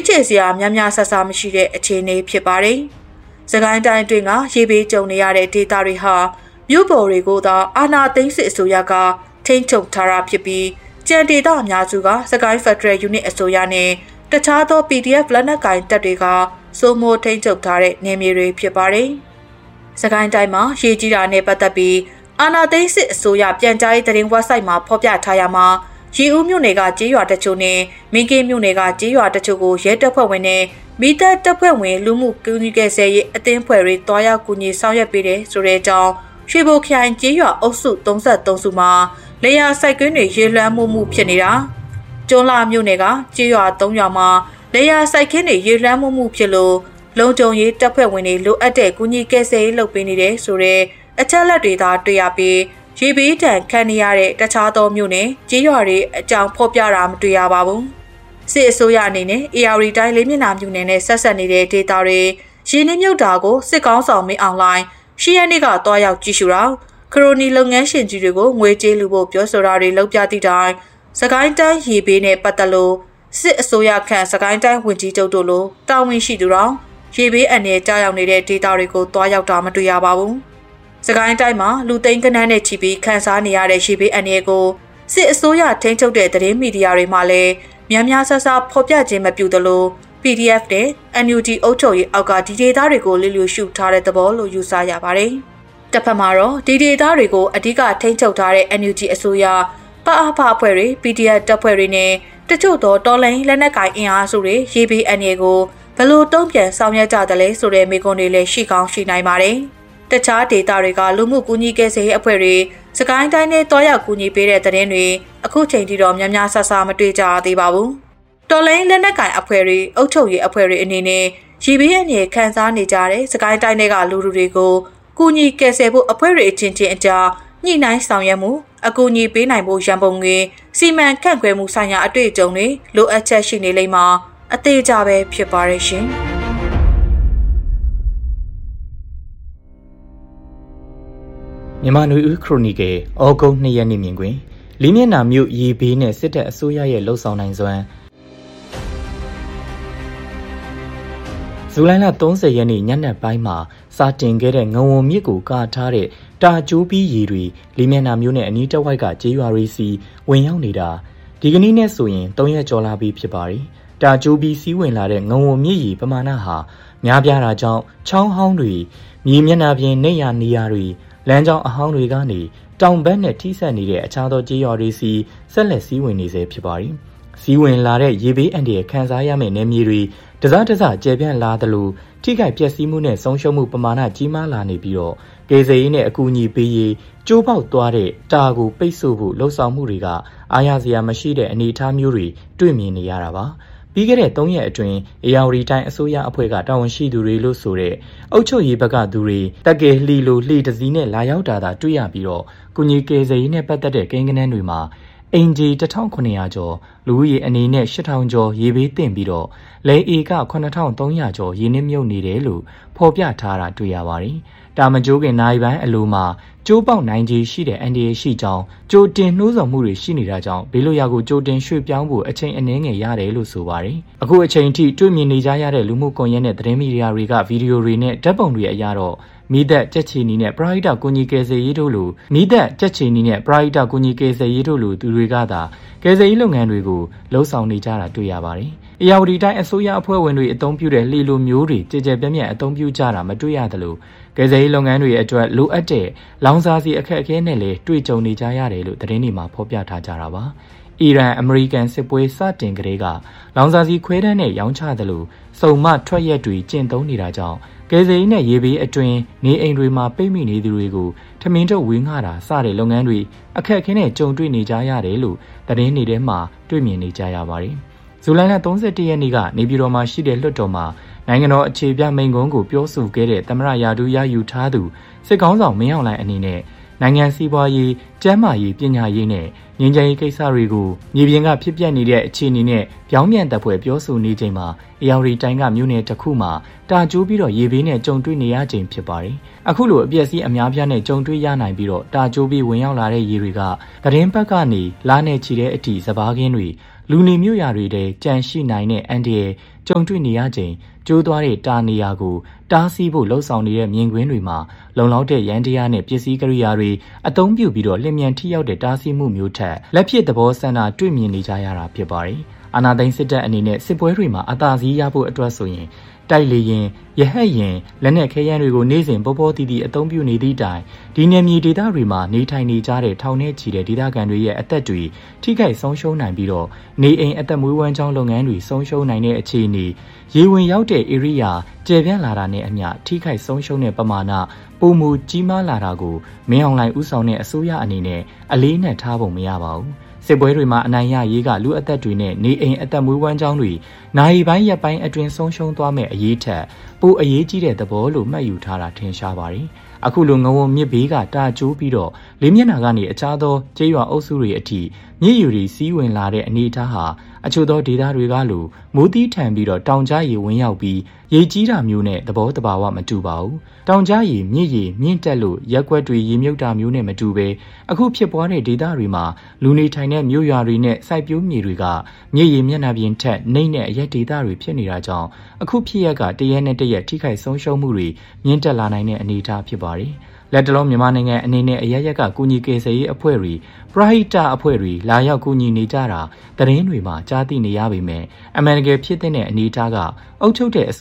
ချေစရာများများဆဆမရှိတဲ့အခြေအနေဖြစ်ပါတယ်။စကိုင်းတိုင်းအတွင်းကရေဘေးကြုံနေရတဲ့ဒေသတွေဟာမြို့ပေါ်တွေကိုသာအာဏာသိမ်းစစ်အစိုးရကထိန်းချုပ်ထားတာဖြစ်ပြီးကြံဒေသအများစုကစကိုင်းဖက်ဒရယ်ယူနစ်အစိုးရနဲ့တခြားသော PDF လက်နက်ကိုင်တပ်တွေကစိုးမိုးထိန်းချုပ်ထားတဲ့နယ်မြေတွေဖြစ်ပါတယ်။စကိုင်းတိုင်းမှာရေကြီးတာနဲ့ပတ်သက်ပြီးအာဏာသိမ်းစစ်အစိုးရပြန်ကြားရေးသတင်းဝက်ဆိုက်မှာဖော်ပြထားရမှာရေဦးမြို့နယ်ကကြေးရွာတချို့နဲ့မင်းကင်းမြို့နယ်ကကြေးရွာတချို့ကိုရဲတပ်ဖွဲ့ဝင်နဲ့မိသက်တပ်ဖွဲ့ဝင်လူမှုကူညီကယ်ဆယ်ရေးအသင်းဖွဲ့တွေတွားရောက်ကူညီဆောင်ရွက်ပေးတယ်ဆိုတဲ့အကြောင်းရွှေဘိုခရိုင်ကြေးရွာအုပ်စု33စုမှာလေယာစိုက်ကွင်းတွေရေလွှမ်းမှုဖြစ်နေတာကျွန်းလာမြို့နယ်ကကြေးရွာ3ရွာမှာလေယာစိုက်ခင်းတွေရေလွှမ်းမှုဖြစ်လို့လုံခြုံရေးတပ်ဖွဲ့ဝင်တွေလိုအပ်တဲ့ကူညီကယ်ဆယ်ရေးလုပ်ပေးနေတယ်ဆိုတဲ့အချက်လက်တွေသာတွေ့ရပြီးရေဘေးဒဏ်ခံနေရတဲ့တခြားသောမြို့နယ်ကြေးရွာတွေအကြောင်းဖော်ပြတာမတွေ့ရပါဘူး။စစ်အစိုးရအနေနဲ့ AR တိုင်းလေးမျက်နှာမြို့နယ်နဲ့ဆက်ဆက်နေတဲ့ဒေသတွေရင်းနှီးမြုပ်တာကိုစစ်ကောင်းဆောင်မင်းအွန်လိုင်းရှီယန်နေကတွားရောက်ကြည့်ရှုတာခရိုနီလုပ်ငန်းရှင်ကြီးတွေကိုငွေကြေးလူဖို့ပြောဆိုတာတွေလုပ်ပြသည့်တိုင်စကိုင်းတိုင်းရေဘေးနဲ့ပတ်သက်လို့စစ်အစိုးရခန့်စကိုင်းတိုင်းဝန်ကြီးချုပ်တို့လိုတာဝန်ရှိသူတော်ရေဘေးအန္တရာယ်ကြောက်ရောက်နေတဲ့ဒေသတွေကိုတွားရောက်တာမတွေ့ရပါဘူး။စကိုင်းတိုင်းမှာလူသိန်းကနန်းနဲ့ချီပြီးခန်းစားနေရတဲ့ရေဘေးအန္တရာယ်ကိုစစ်အစိုးရထိန်းချုပ်တဲ့သတင်းမီဒီယာတွေမှာလည်းများများဆဆဖော်ပြခြင်းမပြုသလို PDF နဲ့ NUG အုပ်ချုပ်ရေးအောက်ကဒီဒေသတွေကိုလျှို့ရှုထားတဲ့သဘောလို့ယူဆရပါတယ်။တစ်ဖက်မှာတော့ဒီဒေသတွေကိုအဓိကထိန်းချုပ်ထားတဲ့ NUG အစိုးရပအဖအဖွဲ့တွေ PDF တပ်ဖွဲ့တွေနဲ့တချို့သောတော်လှန်လက်နက်ကိုင်အင်အားစုတွေရေဘေးအန္တရာယ်ကိုဘယ်လိုတုံ့ပြန်ဆောင်ရွက်ကြသလဲဆိုတဲ့မေးခွန်းတွေလည်းရှိကောင်းရှိနိုင်ပါတယ်။တခြားဒေသတွေကလူမှုကူညီကယ်ဆယ်ရေးအဖွဲ့တွေစကိုင်းတိုင်းနဲ့တွားရောက်ကူညီပေးတဲ့သတင်းတွေအခုချိန်ထိတော့များများဆဆမတွေ့ကြသေးပါဘူး။တော်လိုင်းလက်နက်ကိုင်အဖွဲ့တွေအုပ်ချုပ်ရေးအဖွဲ့တွေအနေနဲ့ရေဘေးအန္တရာယ်ခံစားနေကြတဲ့စကိုင်းတိုင်းတွေကလူတွေကိုကူညီကယ်ဆယ်ဖို့အဖွဲ့တွေအချင်းချင်းအကြားညှိနှိုင်းဆောင်ရွက်မှုအကူအညီပေးနိုင်ဖို့ရန်ပုံငွေစီမံခန့်ခွဲမှုဆိုင်ရာအတွေ့အကြုံတွေလိုအပ်ချက်ရှိနေလိမ့်မှာအသေးကြပဲဖြစ်ပါရဲ့ရှင်မြန်မာနွေဦးခရိုနီကယ်ဩဂုတ်2ရက်နေ့မြင်ကွင်းလေးမျက်နှာမြို့ရေဘေးနဲ့စစ်တပ်အစိုးရရဲ့လှုပ်ဆောင်နိုင်စွမ်းဇူလိုင်လ30ရက်နေ့ညနေပိုင်းမှာစတင်ခဲ့တဲ့ငဝုံမြစ်ကိုကာထားတဲ့တာကျိုးပြီးရေတွေလေးမျက်နှာမြို့နဲ့အနီးတစ်ဝိုက်ကကျေးရွာတွေစီဝင်ရောက်နေတာဒီကနေ့နဲ့ဆိုရင်3ရက်ကျော်လာပြီဖြစ်ပါတယ်။တာကျိုးပြီးစီးဝင်လာတဲ့ငဝုံမြစ်ရေပမာဏဟာများပြားတာကြောင့်ချောင်းဟောင်းတွေမြေမျက်နှာပြင်နေရာတွေလမ်းကြောင်းအဟောင်းတွေကနေတောင်ဘက်နဲ့ထိစပ်နေတဲ့အခြားသောကျေးရွာတွေစီဆက်လက်စီးဝင်နေစေဖြစ်ပါတယ်။စီးဝင်လာတဲ့ရေဘေးအန္တရာယ်ခံစားရမယ့်နယ်မြေတွေတစကျယ်ပြန့်လာသလိုထိခိုက်ပျက်စီးမှုနဲ့ဆုံးရှုံးမှုပမာဏကြီးမားလာနေပြီးတော့ကယ်ဆယ်ရေးနဲ့အကူအညီပေးရေးကျိုးပေါက်သွားတဲ့တာကိုပိတ်ဆို့ဖို့လှုံ့ဆော်မှုတွေကအားရစရာမရှိတဲ့အနေအထားမျိုးတွေတွေ့မြင်နေရတာပါပြီးခဲ့တဲ့3ရက်အတွင်းARတိုင်းအစိုးရအဖွဲ့ကတာဝန်ရှိသူတွေလို့ဆိုတဲ့အုပ်ချုပ်ရေးဘက်ကသူတွေတက်ကယ်လှီလိုလှီတစည်းနဲ့လာရောက်တာတွေ့ရပြီးတော့ကုညီကယ်ဆယ်ရေးနဲ့ပတ်သက်တဲ့ကိန်းဂဏန်းတွေမှာအင်ဂျီ1900ကျော်လူဦးရေအနေနဲ့8000ကျော်ရေဘေးသင့်ပြီးတော့လဲဧက9300ကျော်ရေနစ်မြုပ်နေတယ်လို့ဖော်ပြထားတာတွေ့ရပါတယ်။တာမကျိုးခင်နိုင်ပိုင်းအလိုမှာကျိုးပေါက်နိုင်ကြီးရှိတဲ့အန်ဒီရှိကြောင်းကြိုတင်နှိုးဆော်မှုတွေရှိနေတာကြောင့်ဘေးလွတ်ရာကိုကြိုတင်ရွှေ့ပြောင်းဖို့အချိန်အနည်းငယ်ရတယ်လို့ဆိုပါတယ်။အခုအချိန်ထိတွေ့မြင်နေကြရတဲ့လူမှုကွန်ရက်နဲ့သတင်းမီဒီယာတွေကဗီဒီယိုတွေနဲ့ဓာတ်ပုံတွေအရတော့မိသက်ကြက်ချီနီနဲ့ပရာဟိတကူညီကယ်ဆယ်ရေးတို့လိုမိသက်ကြက်ချီနီနဲ့ပရာဟိတကူညီကယ်ဆယ်ရေးတို့လိုသူတွေကသာကယ်ဆယ်ရေးလုပ်ငန်းတွေကိုလှုံ့ဆော်နေကြတာတွေ့ရပါတယ်။အေယာဝတီတိုင်းအစိုးရအဖွဲ့ဝင်တွေအသုံးပြုတဲ့လှေလိုမျိုးတွေကြည်ပြန့်အသုံးပြုကြတာမတွေ့ရသလိုကယ်ဆယ်ရေးလုပ်ငန်းတွေအတွက်လိုအပ်တဲ့လောင်စာဆီအခက်အခဲနဲ့လည်းတွေ့ကြုံနေကြရတယ်လို့သတင်းတွေမှာဖော်ပြထားကြတာပါ။အီရန်အမေရိကန်စစ်ပွဲစတင်ကတည်းကလောင်စာဆီခွဲတန်းနဲ့ရောင်းချသလိုစုံမထွက်ရက်တွေကျင့်သုံးနေတာကြောင့်ကယ်ဆယ်ရေးနဲ့ရေဘေးအတွင်းနေအိမ်တွေမှာပိတ်မိနေသူတွေကိုထမင်းထုတ်ဝင်းငှတာစတဲ့လုပ်ငန်းတွေအခက်အခဲနဲ့ကြုံတွေ့နေကြရတယ်လို့သတင်းတွေထဲမှာတွေ့မြင်နေကြရပါတယ်။ဇူလိုင်လ31ရက်နေ့ကနေပြည်တော်မှာရှိတဲ့လွှတ်တော်မှာနိုင်ငံတော်အခြေပြမိန့်ခွန်းကိုပြောဆိုခဲ့တဲ့သမ္မတရာထူးရယူထားသူစစ်ကောင်းဆောင်မင်းအောင်လှိုင်အနေနဲ့နိုင်ငံစီးပွားရေးကျန်းမာရေးပညာရေးနဲ့ငြိမ်းချမ်းရေးကိစ္စတွေကိုမြေပြင်ကဖြစ်ပျက်နေတဲ့အခြေအနေနဲ့ပြောင်းပြန်တပ်ဖွဲ့ပြောဆိုနေချိန်မှာအေယာဝတီတိုင်းကမြို့နယ်တစ်ခုမှာတာကျိုးပြီးတော့ရေဘေးနဲ့ကြုံတွေ့နေရချိန်ဖြစ်ပါတယ်။အခုလိုအပျက်စီးအများပြားနဲ့ကြုံတွေ့ရနိုင်ပြီးတော့တာကျိုးပြီးဝင်ရောက်လာတဲ့ရေတွေကသတင်းဘက်ကနေလာနေချီတဲ့အထိစပားကင်းတွေလူနေမြို့ရာတွေတဲကြန့်ရှိနိုင်တဲ့အန်ဒီရဲ့ကြုံတွေ့နေရချိန်ကျိုးသွားတဲ့တာနေရာကိုတားဆီးဖို့လှုံ့ဆော်နေတဲ့မြင်ကွင်းတွေမှာလုံလောက်တဲ့ရန်တရားနဲ့ပစ္စည်းကိရိယာတွေအသုံးပြုပြီးတော့လျင်မြန်ထိရောက်တဲ့တားဆီးမှုမျိုးထက်လက်ဖြစ်သဘောဆန္ဒတွေ့မြင်နေကြရတာဖြစ်ပါတယ်။အာဏာသိမ်းစစ်တပ်အနေနဲ့စစ်ပွဲတွေမှာအသာစီးရဖို့အတွက်ဆိုရင်တိုက်လေရင်ရဟတ်ရင်လက်နက်ခဲယမ်းတွေကိုနေ့စဉ်ပေါ်ပေါ်တည်တည်အသုံးပြုနေသည့်တိုင်ဒီနယ်မြေဒေသတွေမှာနေထိုင်နေကြတဲ့ထောင်ထဲချီတဲ့ဒေသခံတွေရဲ့အသက်တွေထိခိုက်ဆုံးရှုံးနိုင်ပြီးတော့နေအိမ်အသက်မွေးဝမ်းကြောင်းလုပ်ငန်းတွေဆုံးရှုံးနိုင်တဲ့အခြေအနေရေဝင်ရောက်တဲ့ area ကျယ်ပြန့်လာတာနဲ့အမျှထိခိုက်ဆုံးရှုံးတဲ့ပမာဏပုံမူကြီးမားလာတာကိုမင်းအောင်လှိုင်ဦးဆောင်တဲ့အစိုးရအနေနဲ့အလေးနက်ထားဖို့မရပါဘူးစစ်ပွဲတွေမှာအနိုင်ရရေးကလူအသက်တွေနဲ့နေအိမ်အသက်မွေးဝမ်းကြောင်းတွေနိုင်ပိုင်းရက်ပိုင်းအတွင်းဆုံးရှုံးသွားမဲ့အရေးထက်ပိုအရေးကြီးတဲ့သဘောလို့မှတ်ယူထားတာထင်ရှားပါတယ်။အခုလိုငဝုံမြစ်ဘေးကတာကျိုးပြီးတော့လေးမျက်နှာကနေအခြားသောကျေးရွာအုပ်စုတွေအထိမြစ်ယူတွေစီးဝင်လာတဲ့အနေအထားဟာအချို့သောဒေသတွေကလိုမိုးတီးထန်ပြီးတော့တောင်ကြားရေဝင်ရောက်ပြီးရေကြီးတာမျိုးနဲ့သဘောတဘာဝမတူပါဘူး။တောင်ကြားရေမြစ်ရေမြင့်တက်လို့ရက်ွက်တွေရေမြုပ်တာမျိုးနဲ့မတူပဲအခုဖြစ်ပွားတဲ့ဒေသတွေမှာလူနေထိုင်တဲ့မြို့ရွာတွေနဲ့စိုက်ပျိုးမြေတွေကမြစ်ရေမျက်နှာပြင်ထက်နှိမ့်တဲ့အရက်ဒေသတွေဖြစ်နေတာကြောင့်အခုဖြစ်ရက်ကတရက်နဲ့တရက်ထိခိုက်ဆုံးရှုံးမှုတွေမြင့်တက်လာနိုင်တဲ့အနေအထားဖြစ်ပါတယ်။လက်တလုံးမြန်မာနိုင်ငံအနေနဲ့အရရက်ကကူညီကယ်ဆယ်ရေးအဖွဲ့တွေပရဟိတအဖွဲ့တွေလာရောက်ကူညီနေကြတာသတင်းတွေမှာကြားသိနေရပေမဲ့အမေရိကန်ဖြစ်တဲ့အနေအထားကအုပ်ချုပ်တဲ့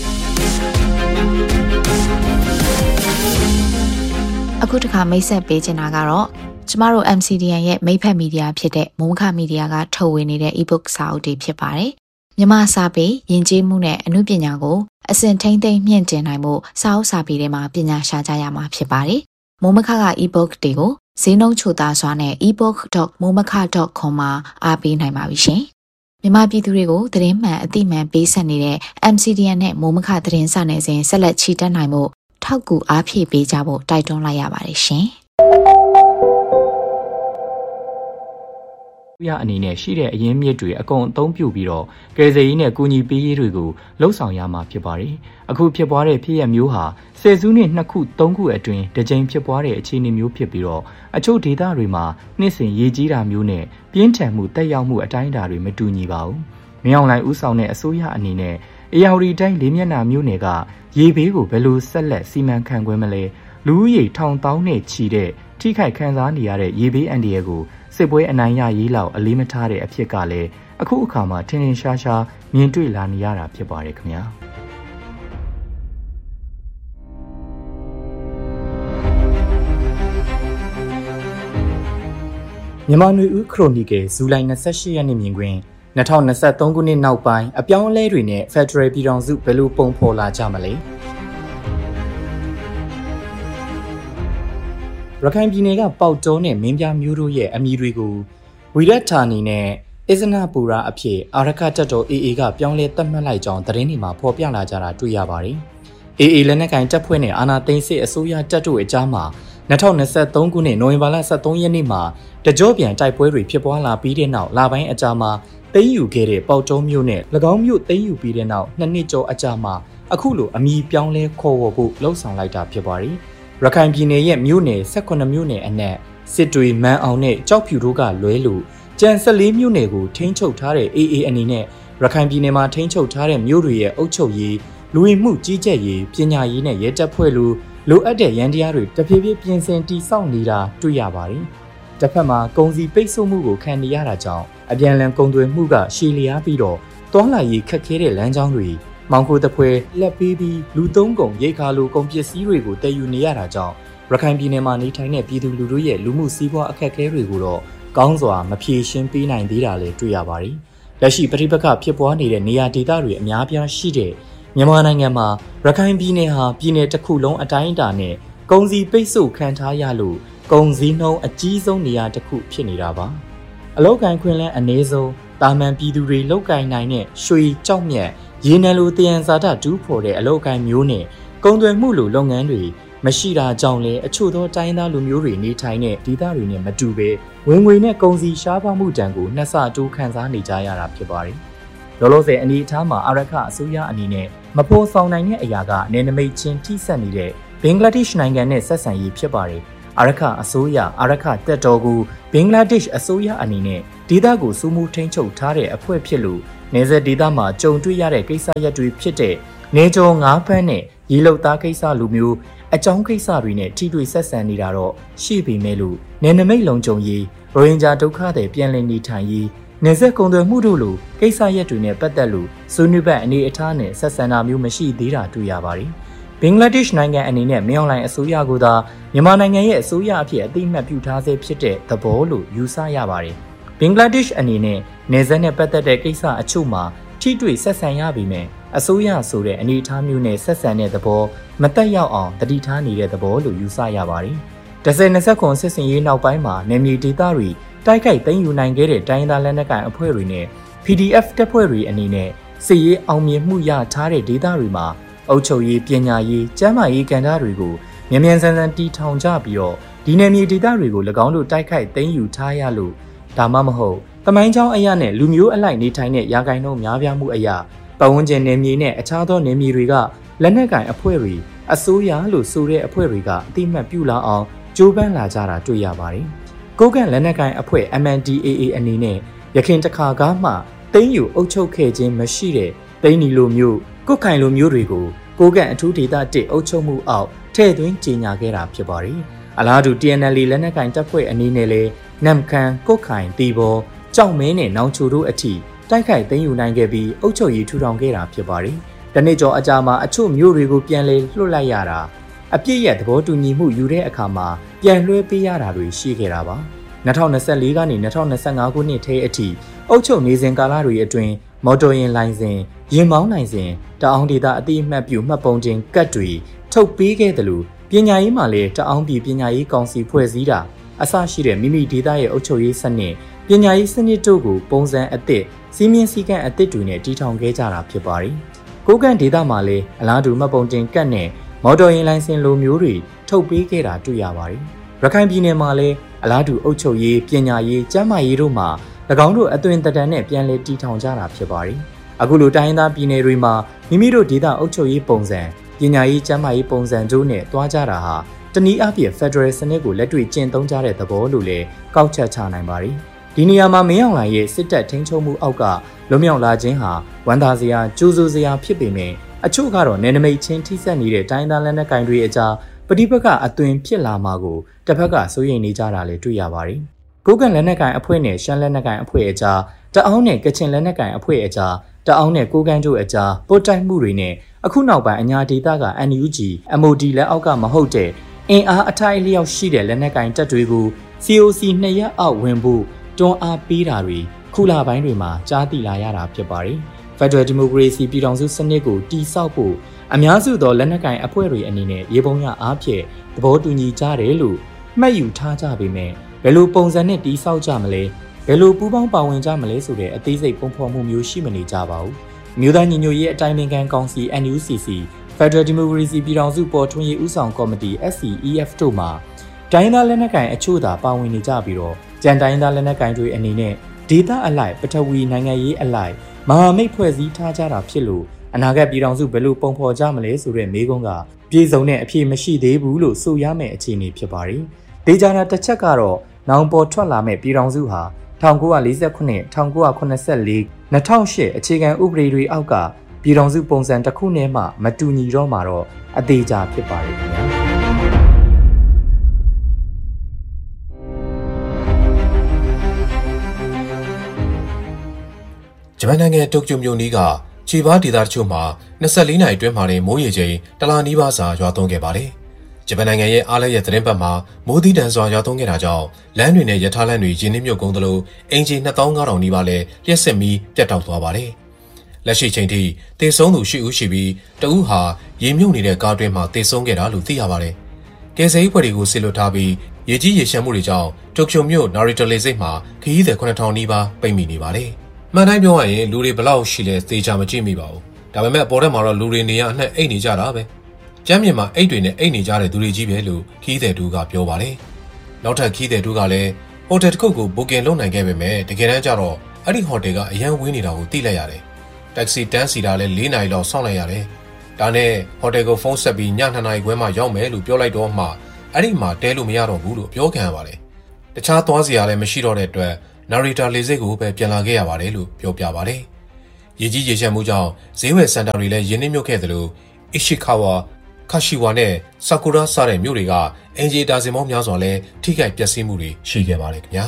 အခုတခါမိတ်ဆက်ပေးချင်တာကတော့ကျမတို့ MCDN ရဲ့မိတ်ဖက်မီဒီယာဖြစ်တဲ့မိုးမခမီဒီယာကထုတ်ဝေနေတဲ့ e-book စာအုပ်တွေဖြစ်ပါတယ်။မြန်မာစာပေယဉ်ကျေးမှုနဲ့အမှုပညာကိုအစဉ်ထိမ့်သိမ့်မြင့်တင်နိုင်မှုစာအုပ်စာပေတွေမှာပညာရှာကြရမှာဖြစ်ပါတယ်။မိုးမခက e-book တွေကိုဈေးနှုန်းချိုသားစွာနဲ့ ebook.momaka.com မှာအားပေးနိုင်ပါပြီရှင်။မြန်မာပြည်သူတွေကိုသတင်းမှန်အသိမှန်ပေးဆက်နေတဲ့ MCDN နဲ့မိုးမခသတင်းစာနယ်စဉ်ဆက်လက်ချီတက်နိုင်မှုထောက်ကူအားဖြည့်ပေးကြဖို့တိုက်တွန်းလိုက်ရပါတယ်ရှင်။ရအနေနဲ့ရှိတဲ့အရင်းမြစ်တွေအကုန်အသုံးပြုပြီးတော့ကယ်ဆယ်ရေးနဲ့ကူညီပေးရေးတွေကိုလှုံ့ဆော်ရမှာဖြစ်ပါတယ်။အခုဖြစ်ပွားတဲ့ဖြစ်ရပ်မျိုးဟာဆယ်စုနှစ်2ခု3ခုအတွင်းတစ်ကြိမ်ဖြစ်ပွားတဲ့အခြေအနေမျိုးဖြစ်ပြီးတော့အချို့ဒေသတွေမှာနှစ်စဉ်ရေကြီးတာမျိုးနဲ့ပြင်းထန်မှုတက်ရောက်မှုအတိုင်းအတာတွေမတူညီပါဘူး။မင်းအောင်လှိုင်ဦးဆောင်တဲ့အစိုးရအနေနဲ့အေရဝတီတိုင်းလေးမျက်နှာမျိုးနယ်ကရေဘေးကိုဘယ်လိုဆက်လက်စီမံခန့်ခွဲမလဲလူဦးရေထောင်တောင်းနဲ့ချီတဲ့ထိခိုက်ခံစားနေရတဲ့ရေဘေးအန္တရာယ်ကိုစစ်ပွဲအနိုင်ရရေးလောက်အလေးမထားတဲ့အဖြစ်ကလည်းအခုအခါမှာထင်ထင်ရှားရှားမြင်တွေ့လာနေရတာဖြစ်ပါတယ်ခင်ဗျာမြန်မာနွေဦးခရိုနီကယ်ဇူလိုင်28ရက်နေ့မြင်ကွင်း2023ခုနှစ်နောက်ပိုင်းအပြောင်းအလဲတွေနဲ့ Federal ပြည်ထောင်စုဘယ်လိုပုံဖော်လာကြမလဲရခိုင်ပြည်နယ်ကပေါက်တောနဲ့မင်းပြမျိုးတို့ရဲ့အမည်တွေကိုဝီရတ်ဌာနီနဲ့အစ္စနာပူရာအဖြစ်အာရခတပ်တော် AA ကပြောင်းလဲသတ်မှတ်လိုက်ကြောင်းသတင်းတွေမှာဖော်ပြလာကြတာတွေ့ရပါတယ်။ AA လက်နက်ကိုင်တပ်ဖွဲ့နဲ့အာဏာသိမ်းစစ်အစိုးရတပ်တို့အကြားမှာ2023ခုနှစ်နိုဝင်ဘာလ23ရက်နေ့မှာတကြောပြန်တိုက်ပွဲတွေဖြစ်ပွားလာပြီးတဲ့နောက်လပိုင်းအကြာမှာသိမ်းယူခဲ့တဲ့ပေါက်တောမျိုးနဲ့၎င်းမျိုးသိမ်းယူပြီးတဲ့နောက်2နှစ်ကျော်အကြာမှာအခုလိုအမည်ပြောင်းလဲခေါ်ဝေါ်ဖို့လှုံ့ဆော်လိုက်တာဖြစ်ပါတယ်။ရခိုင်ပြည်နယ်ရဲ့မြို့နယ်18မြို့နယ်အနက်စစ်တွေမန်းအောင်နဲ့ကြောက်ဖြူတို့ကလွဲလို့ကျန်14မြို့နယ်ကိုထိန်းချုပ်ထားတဲ့ AA အနေနဲ့ရခိုင်ပြည်နယ်မှာထိန်းချုပ်ထားတဲ့မြို့တွေရဲ့အုပ်ချုပ်ရေးလူဝင်မှုကြီးကြပ်ရေးပညာရေးနဲ့ရဲတပ်ဖွဲ့လိုအပ်တဲ့ရန်တရားတွေတဖြည်းဖြည်းပြင်ဆင်တည်ဆောက်နေတာတွေ့ရပါတယ်။တစ်ဖက်မှာကုန်စည်ပိတ်ဆို့မှုကိုခံနေရတာကြောင့်အပြန်အလှန်ကုန်သွယ်မှုကရှည်လျားပြီးတော့တောလာရေးခက်ခဲတဲ့လမ်းကြောင်းတွေမောင်ခိုတပွဲလက်ပေးပြီးလူသုံးကုန်ရိတ်ခါလိုကုန်ပစ္စည်းတွေကိုတည်ယူနေရတာကြောင့်ရခိုင်ပြည်နယ်မှာနေထိုင်တဲ့ပြည်သူလူထုရဲ့လူမှုစီးပွားအခက်အခဲတွေကိုတော့ကောင်းစွာမဖြေရှင်းပေးနိုင်သေးတာလည်းတွေ့ရပါတယ်။လက်ရှိပဋိပက္ခဖြစ်ပွားနေတဲ့နေရာဒေသတွေအများပြားရှိတဲ့မြန်မာနိုင်ငံမှာရခိုင်ပြည်နယ်ဟာပြည်နယ်တစ်ခုလုံးအတိုင်းအတာနဲ့ကုန်စည်ပိတ်ဆို့ခံထားရလို့ကုန်စည်နှုန်းအကြီးဆုံးနေရာတစ်ခုဖြစ်နေတာပါ။အလောက်ကိုင်းခွင့်လန်းအနည်းဆုံးတာမန်ပြည်သူတွေလောက်ကိုင်းနိုင်တဲ့ရွှေကြောက်မြတ်ရေနံလိုတယံဇာတဒူးဖော်တဲ့အလောက်ကိုင်းမျိုးနဲ့ကုန်သွယ်မှုလိုလုပ်ငန်းတွေမရှိတာကြောင့်လည်းအချို့သောတိုင်းသားလူမျိုးတွေနေထိုင်တဲ့ဒေသတွေနဲ့မတူပဲဝင်ငွေနဲ့ကုန်စည်ရှားပါမှုတန်ကိုနှစ်ဆတိုးခံစားနေကြရတာဖြစ်ပါတယ်။လောလောဆယ်အနေအထားမှာအာရခအစိုးရအနေနဲ့မဖော်ဆောင်နိုင်တဲ့အရာကနယ်နိမိတ်ချင်းထိစပ်နေတဲ့ဘင်္ဂလားဒေ့ရှ်နိုင်ငံနဲ့ဆက်ဆံရေးဖြစ်ပါတယ်။အာရခအစိုးရအာရခတပ်တော်ကိုဘင်္ဂလားဒေ့ရှ်အစိုးရအနေနဲ့ဒေသကိုစိုးမိုးထိန်းချုပ်ထားတဲ့အဖွဲ့ဖြစ်လို့နေဆက်ဒေသမှာကြုံတွေ့ရတဲ့ကိစ္စရပ်တွေဖြစ်တဲ့နေကြောငါးဖမ်းနဲ့ရေလုတ်သားကိစ္စလိုမျိုးအကြောင်းကိစ္စတွေနဲ့ထိတွေ့ဆက်ဆံနေတာတော့ရှိပေမဲ့လို့နယ်နိမိတ်လုံခြုံရေးရိုဟင်ဂျာဒုက္ခတွေပြန်လည်နေထိုင်ရေးနေဆက်ကုန်သွယ်မှုတို့လိုကိစ္စရပ်တွေနဲ့ပတ်သက်လို့ဆွေးနွေးပတ်အနေအထားနဲ့ဆက်ဆံတာမျိုးမရှိသေးတာတွေ့ရပါတယ်။ဘင်္ဂလားဒေ့ရှ်နိုင်ငံအနေနဲ့မြောက်လိုင်းအစိုးရကသာမြန်မာနိုင်ငံရဲ့အစိုးရအဖြစ်အသိအမှတ်ပြုထားဆဲဖြစ်တဲ့သဘောလို့ယူဆရပါတယ်။ဘင်္ဂလားဒေ့ရှ်အနေနဲ့နေဆက်နဲ့ပတ်သက်တဲ့ကိစ္စအချို့မှာထိတွေ့ဆက်ဆံရပြီမဲ့အစိုးရဆိုတဲ့အနေအထားမျိုးနဲ့ဆက်ဆံတဲ့သဘောမတက်ရောက်အောင်တတိထားနေတဲ့သဘောလို့ယူဆရပါတယ်။1029စစ်စင်ရေးနောက်ပိုင်းမှာနေမြေဒေသတွေတိုက်ခိုက်သိမ်းယူနိုင်ခဲ့တဲ့တိုင်းဒေသလက်နက်ကိုင်အဖွဲ့တွေနဲ့ PDF တပ်ဖွဲ့တွေအနေနဲ့စစ်ရေးအောင်မြင်မှုရထားတဲ့ဒေသတွေမှာအုပ်ချုပ်ရေးပညာရေးကျန်းမာရေးကဏ္ဍတွေကိုမြန်မြန်ဆန်ဆန်တီထောင်ကြပြီးတော့ဒီနယ်မြေဒေသတွေကို၎င်းတို့တိုက်ခိုက်သိမ်းယူထားရလို့ဒါမှမဟုတ်တမိုင်းချောင်းအရာနဲ့လူမျိုးအလိုက်နေထိုင်တဲ့ရာဂိုင်နှုန်းများပြားမှုအရာပတ်ဝန်းကျင်နယ်မြေနဲ့အခြားသောနယ်မြေတွေကလက်နက်ကင်အဖွဲ့တွေအစိုးရလို့ဆိုတဲ့အဖွဲ့တွေကအတိမတ်ပြုလာအောင်ကြိုးပမ်းလာကြတာတွေ့ရပါတယ်။ကိုကန့်လက်နက်ကင်အဖွဲ့ MNDAA အနေနဲ့ရခိုင်တခါကားမှသိန်းယူအုပ်ချုပ်ခဲ့ခြင်းမရှိတဲ့သိန်းနီလိုမျိုးကုတ်ခိုင်လိုမျိုးတွေကိုကိုကန့်အထူးဒေသ1အုပ်ချုပ်မှုအောက်ထည့်သွင်းကြေညာခဲ့တာဖြစ်ပါတယ်။အလားတူ TNL လက်နက်ကင်တပ်ဖွဲ့အနေနဲ့လည်းနမ်ခမ်းကုတ်ခိုင်တီဘောကြောက်မင်းနဲ့နောင်ချိုတို့အထိတိုက်ခိုက်သိမ်းယူနိုင်ခဲ့ပြီးအုပ်ချုပ်ရေးထူထောင်ခဲ့တာဖြစ်ပါတယ်။တနေ့ကျော်အကြာမှာအချို့မျိုးတွေကိုပြန်လဲလွှတ်လိုက်ရတာအပြည့်ရဲ့သဘောတူညီမှုယူတဲ့အခါမှာပြန်လွှဲပေးရတာတွေရှိခဲ့တာပါ။2024ကနေ2025ခုနှစ်ထဲအထိအုပ်ချုပ်နေစဉ်ကာလတွေအတွင်းမော်တော်ယာဉ်လိုင်းစဉ်ရင်မောင်းနိုင်စဉ်တအောင်းဒေသအတိအမှတ်ပြုမှတ်ပုံတင်ကတ်တွေထုတ်ပေးခဲ့တယ်လို့ပညာရေးမှာလည်းတအောင်းပြည်ပညာရေးကောင်စီဖွဲ့စည်းတာအစရှိတဲ့မိမိဒေသရဲ့အုပ်ချုပ်ရေးစနစ်ပညာရေးစနစ်တို့ကိုပုံစံအသစ်စီးမြင့်စည်းကမ်းအသစ်တွေနဲ့တည်ထောင်ခဲ့ကြတာဖြစ်ပါတယ်။ကိုကန့်ဒေသမှာလည်းအလားတူမှတ်ပုံတင်ကတ်နဲ့မော်တော်ယာဉ်လိုင်းစဉ်လိုမျိုးတွေထုတ်ပေးခဲ့တာတွေ့ရပါတယ်။ရခိုင်ပြည်နယ်မှာလည်းအလားတူအုပ်ချုပ်ရေးပညာရေးကျန်းမာရေးတို့မှာ၎င်းတို့အသွင်သဏ္ဍာန်နဲ့ပြန်လည်တည်ထောင်ကြတာဖြစ်ပါတယ်။အခုလိုတိုင်းရင်းသားပြည်နယ်တွေမှာမိမိတို့ဒေသအုပ်ချုပ်ရေးပုံစံပညာရေးကျန်းမာရေးပုံစံတို့နဲ့တွားကြတာဟာတနည်းအားဖြင့် Federal စနစ်ကိုလက်တွေ့ကျင့်သုံးကြတဲ့သဘောလို့လည်းကောက်ချက်ချနိုင်ပါတယ်။ဒီနေရာမှာမင်းအောင်လှိုင်ရဲ့စစ်တပ်ထိန်းချုပ်မှုအောက်ကလွတ်မြောက်လာခြင်းဟာဝန်သားစရာကြိုးစိုးစရာဖြစ်ပေမဲ့အချို့ကတော့နယ်နိမိတ်ချင်းထိစပ်နေတဲ့တိုင်းသားလက်နက်ကိုင်တွေအကြားပဋိပက္ခအသွင်ဖြစ်လာမှာကိုတစ်ဖက်ကစိုးရိမ်နေကြတာလည်းတွေ့ရပါတယ်။ကိုကန့်လက်နက်ကိုင်အဖွဲ့နဲ့ရှမ်းလက်နက်ကိုင်အဖွဲ့အကြားတအောင်းနဲ့ကချင်လက်နက်ကိုင်အဖွဲ့အကြားတအောင်းနဲ့ကိုကန့်တို့အကြားပို့တိုက်မှုတွေနဲ့အခုနောက်ပိုင်းအညာဒေသက NUG MOD လက်အောက်ကမဟုတ်တဲ့အင်အားအထိုက်အလျောက်ရှိတဲ့လက်နက်ကိုင်တပ်တွေကို COC 2ရက်အောက်ဝင်ဖို့တွန်းအားပေးတာတွေခုလပိုင်းတွေမှာကြားသိလာရတာဖြစ်ပါတယ်။ Federal Democracy ပြည်ထောင်စုစနစ်ကိုတည်ဆောက်ဖို့အများစုသောလက်နက်ကိုင်အဖွဲ့တွေအနေနဲ့ရေပုံရအားဖြင့်သဘောတူညီကြတယ်လို့မှတ်ယူထားကြပေမဲ့ဘယ်လိုပုံစံနဲ့တည်ဆောက်ကြမလဲဘယ်လိုပူးပေါင်းပါဝင်ကြမလဲဆိုတဲ့အသေးစိတ်ပုံဖော်မှုမျိုးရှိမနေကြပါဘူး။မြို့သားညီညွတ်ရေးအတိုင်းအမြံကောင်စီ NUCC Federal Democracy ပြည်ထောင်စုပေါ်ထွန်းရေးဦးဆောင်ကော်မတီ SCEF တို့မှာတိုင်းသားလက်နက်ကိုင်အချို့သာပါဝင်နေကြပြီးတော့ကြံတိုင်းသားလက်နက်ကိုင်တွေအနေနဲ့ဒေသအလိုက်ပထဝီနိုင်ငံရေးအလိုက်မဟာမိတ်ဖွဲ့စည်းထားကြတာဖြစ်လို့အနာဂတ်ပြည်ထောင်စုဘယ်လိုပုံဖော်ကြမလဲဆိုတဲ့မေးခွန်းကပြည်စုံတဲ့အဖြေမရှိသေးဘူးလို့ဆိုရမယ့်အခြေအနေဖြစ်ပါတယ်။ဒေဂျာနာတစ်ချက်ကတော့နောင်ပေါ်ထွက်လာမဲ့ပြည်ထောင်စုဟာ1948 1984 2008အခြေခံဥပဒေတွေအောက်ကပြည်ထောင်စုပုံစံတစ်ခုနဲ့မှမတူညီတော့မှာတော့အသေးချာဖြစ်ပါတယ်ခင်ဗျာဂျပန်နိုင်ငံတိုကျိုမြို့နီးကခြေပါဒေသတချို့မှာ24နာရီအတွင်းမှာမိုးရေချိန်တလနီးပါးစာရွာသွန်းခဲ့ပါတယ်။ဂျပန်နိုင်ငံရဲ့အားလျက်သတင်းပတ်မှာမိုးသီးတန်စွာရွာသွန်းခဲ့တာကြောင့်လမ်းတွေနဲ့ရထားလမ်းတွေရင်းနှီးမြုပ်ကုန်သလိုအင်ဂျီ2500နီးပါးလည်းလျှက်စစ်မီးပြတ်တောက်သွားပါတယ်။လက်ရှိချိန်ထိသေဆုံးသူ8ဦးရှိပြီးတဦးဟာရေမြုပ်နေတဲ့ကားတွင်းမှာသေဆုံးခဲ့တာလို့သိရပါတယ်။ကယ်ဆယ်ရေးဖွဲ့တွေကိုဆေလွတ်ထားပြီးရေကြီးရေရှမ်းမှုတွေကြောင့်တိုကျိုမြို့နာရီတိုလေဆိပ်မှာခရီးသည်9000နီးပါးပိတ်မိနေပါတယ်။မှန်တိုင်းပြောရရင်လူတွေဘလောက်ရှိလဲသေချာမကြည့်မိပါဘူး။ဒါပေမဲ့အပေါ်ထက်မှာတော့လူတွေနေရအနှက်အိတ်နေကြတာပဲ။ကျမ်းမြေမှာအိတ်တွေနဲ့အိတ်နေကြတဲ့သူတွေကြီးပဲလို့ခီးသည်တူကပြောပါတယ်။နောက်ထပ်ခီးသည်တူကလည်းဟိုတယ်တစ်ခုကိုဘွတ်ကင်လုပ်နိုင်ခဲ့ပေမဲ့တကယ်တမ်းကျတော့အဲ့ဒီဟိုတယ်ကအရန်ဝင်းနေတာကိုသိလိုက်ရတယ်။တက္ကစီတန်းစီတာလည်း4နာရီလောက်စောင့်လိုက်ရတယ်။ဒါနဲ့ဟိုတယ်ကိုဖုန်းဆက်ပြီးည2နာရီခွဲမှရောက်မယ်လို့ပြောလိုက်တော့မှအဲ့ဒီမှာတဲလို့မရတော့ဘူးလို့ပြောခံရပါတယ်။တခြားသွားစရာလည်းမရှိတော့တဲ့အတွက်နာရီတာလေဆိပ်ကိုပဲပြန်လာခဲ့ရပါတယ်လို့ပြောပြပါတယ်။ရေကြီးရေရှမ်းမှုကြောင့်ဈေးဝယ်စင်တာတွေလည်းရင်းနှီးမြုပ်ခဲ့သလိုအီရှီကာဝါခါရှိဝါနဲ့ဆာကူရာစတဲ့မြို့တွေကအင်ဂျီဒါဇင်မောများစွာလည်းထိခိုက်ပျက်စီးမှုတွေရှိခဲ့ပါတယ်ခင်ဗျာ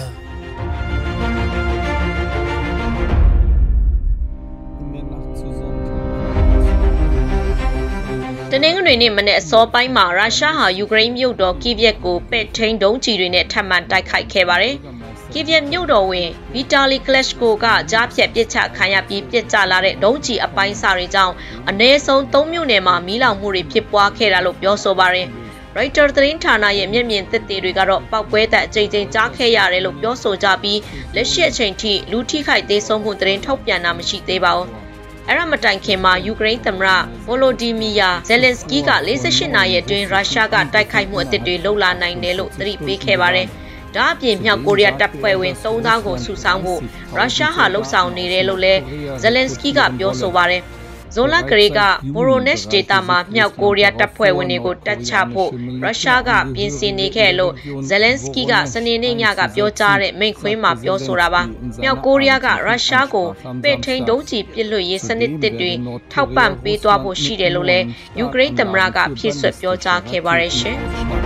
တနင်္ဂနွေနေ့မနေ့အစောပိုင်းမှာရုရှားဟာယူကရိန်းမြို့တော်ကီဗျက်ကိုပဲ့ထိန်းဒုံးကျည်တွေနဲ့ထပ်မံတိုက်ခိုက်ခဲ့ပါတယ်။ကီဗျက်မြို့တော်ဝင်ဗီတာလီကလက်ရှ်ကိုကကြားဖြတ်ပစ်ချခံရပြီးပြစ်ကျလာတဲ့ဒုံးကျည်အပိုင်းစာတွေကြောင့်အနည်းဆုံး3မြို့နယ်မှာမီးလောင်မှုတွေဖြစ်ပွားခဲ့တာလို့ပြောဆိုပါတယ်။ ရိုက်တာသတင်းဌာနရဲ့မျက်မြင်သက်သေတွေကတော့ပောက်ကွဲတဲ့အကြိမ်ကြိမ်ကြားခဲ့ရတယ်လို့ပြောဆိုကြပြီးလက်ရှိအချိန်ထိလူထိခိုက်သေးဆုံးမှုသတင်းထုတ်ပြန်တာမရှိသေးပါဘူး။အဲ့ရမတိုင်ခင်မှာယူကရိန်းသမ္မတဗိုလိုဒီမီယာဇယ်လင်စကီးက48နာရီအတွင်းရုရှားကတိုက်ခိုက်မှုအသစ်တွေလှုပ်လာနိုင်တယ်လို့သတိပေးခဲ့ပါတယ်။ဒါအပြင်မြောက်ကိုရီးယားတပ်ဖွဲ့ဝင်3000ကိုစုဆောင်းဖို့ရုရှားဟာလှုပ်ဆောင်နေတယ်လို့လည်းဇယ်လင်စကီးကပြောဆိုပါတယ်။ဇိုလာကရေကဗိုရိုနက်စ်ဒေတာမှာမြောက်ကိုရီးယားတပ်ဖွဲ့ဝင်တွေကိုတပ်ချဖို့ရုရှားကပြင်ဆင်နေခဲ့လို့ဇယ်လန်စကီးကစနေနေ့ညကပြောကြားတဲ့မိန့်ခွန်းမှာပြောဆိုတာပါမြောက်ကိုရီးယားကရုရှားကိုပဲ့ထိန်းဒုံးကျည်ပစ်လွှတ်ရေးစနစ်တစ်တွေထောက်ပံ့ပေးသွားဖို့ရှိတယ်လို့လည်းယူကရိန်းသမ္မတကဖြည့်ဆွတ်ပြောကြားခဲ့ပါတယ်ရှင်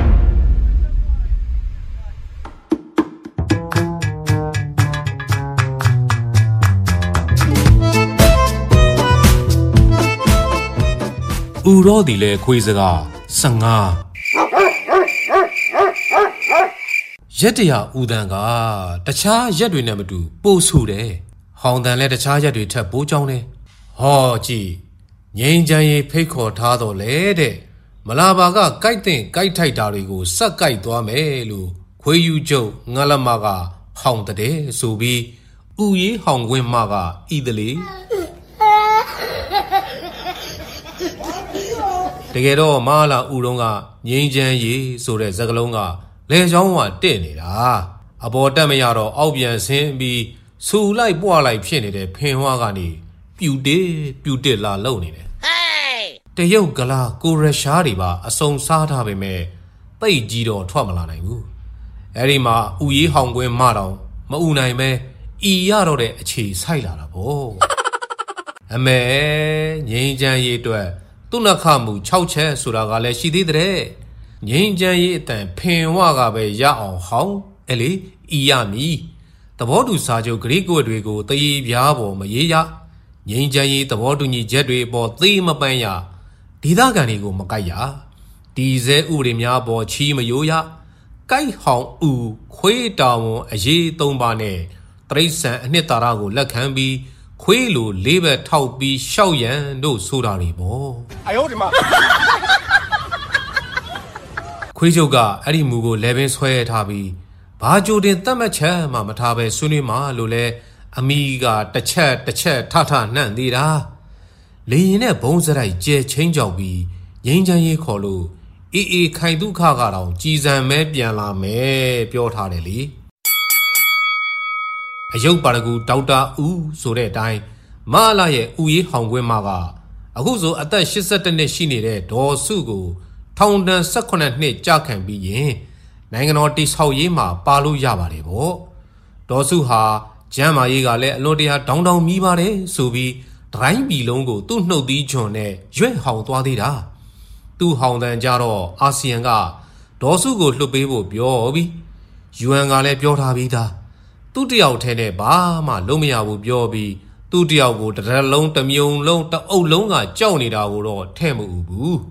ဥရောဒီလေခွေးစကား15ရက်တရာဥဒံကတခြားရက်တွေနဲ့မတူပို့ဆူတယ်ဟောင်းတန်လဲတခြားရက်တွေထက်ပိုးကြောင်းတယ်ဟောကြည့်ငိမ့်ချမ်းရေးဖိတ်ခေါ်ထားတော့လေတဲ့မလာပါကကြိုက်တဲ့ကြိုက်ထိုက်တာတွေကိုစက်ကြိုက်သွားမယ်လို့ခွေးယူကျုပ်ငါလမကဟောင်းတဲ့ဆိုပြီးဥရေးဟောင်းခွင်းမကဤတလေတကယ်တော့မလာဥတုံးကငိမ့်ချမ်းရေးဆိုတဲ့စကားလုံးကလေချောင်းကတဲ့နေတာအပေါ်တက်မရတော့အောက်ပြန်ဆင်းပြီးဆူလိုက်ပွားလိုက်ဖြစ်နေတဲ့ဖင်ဝါကနေပြူတစ်လာလုံနေတယ်တရုတ်ကလာကိုရရှားတွေပါအစုံစားထားပေမဲ့ပိတ်ကြီးတော့ထွက်မလာနိုင်ဘူးအဲ့ဒီမှာဥရေးဟောင်ကွင်းမတောင်မဥနိုင်ပဲဤရတော့တဲ့အခြေဆိုင်လာတာပေါ့အမေငိမ့်ချမ်းရေးအတွက်သူ့နှခမှု6ချက်ဆိုတာကလည်းရှိသေးတဲ့ငိမ့်ချမ်းရေးအတန်ဖင်ဝကပဲရအောင်ဟောင်းအဲ့လေဤရမီသဘောတူစာချုပ်ဂရိကွက်တွေကိုတည်ပြားပေါ်မရေးရငိမ့်ချမ်းရေးသဘောတူညီချက်တွေပေါ်သေမပန်းရဒေသခံတွေကိုမကိုက်ရဒီဇဲဥပဒေများပေါ်ချီမယိုးရကိုက်ဟောင်းဥခွေးတာဝန်အရေး3ပါးနဲ့တရိษံအနှစ်သာရကိုလက်ခံပြီးခွေးလိုလေးဘက်ထောက်ပြီးရှောက်ရန်တို့ဆိုတာတွေပေါ့အယောဒီမှာခွေးချုပ်ကအဲ့ဒီမူကိုလဲပင်ဆွဲထားပြီးဘာကြိုတင်တတ်မှတ်ချက်မှမထားပဲဆွေးနွေးမှလို့လဲအမီကတစ်ချက်ထနှံ့သေးတာလေရင်နဲ့ဘုံစရိုက်ကျဲချင်းကြောက်ပြီးငိမ့်ချမ်းရေးခေါ်လို့အေးခိုင်ဒုက္ခကတော့ကြည်စံမဲပြန်လာမယ်ပြောထားတယ်လေအယုတ်ပါရဂူဒေါက်တာဦးဆိုတဲ့အတိုင်းမလာရဲ့ဥရေးဟောင်ခွင်းမကအခုဆိုအသက်82နှစ်ရှိနေတဲ့ဒေါ်စုကိုထောင်ဒဏ်18နှစ်ကြာခံပြီးရင်နိုင်ငံတော်တိဆောက်ရေးမှာပါလို့ရပါတယ်ပေါ့ဒေါ်စုဟာကျမ်းမာရေးကလည်းအလွန်တရာဒေါင်းမီးပါတယ်ဆိုပြီးဒရိုင်းပြည်လုံးကိုသူ့နှုတ်သီးချွန်နဲ့ရွက်ဟောင်သွားသေးတာသူ့ဟောင်တန်ကြတော့အာဆီယံကဒေါ်စုကိုလှုပ်ပေးဖို့ပြောပြီး UN ကလည်းပြောထားပြီးသားသူ့တယောက်ထဲနဲ့ဘာမှလုံးမရဘူးပြောပြီးသူ့တယောက်ကိုတစ်လုံးတစ်မြုံလုံးတစ်အုပ်လုံးကကြောက်နေတာကိုတော့ထဲ့မဥဘူး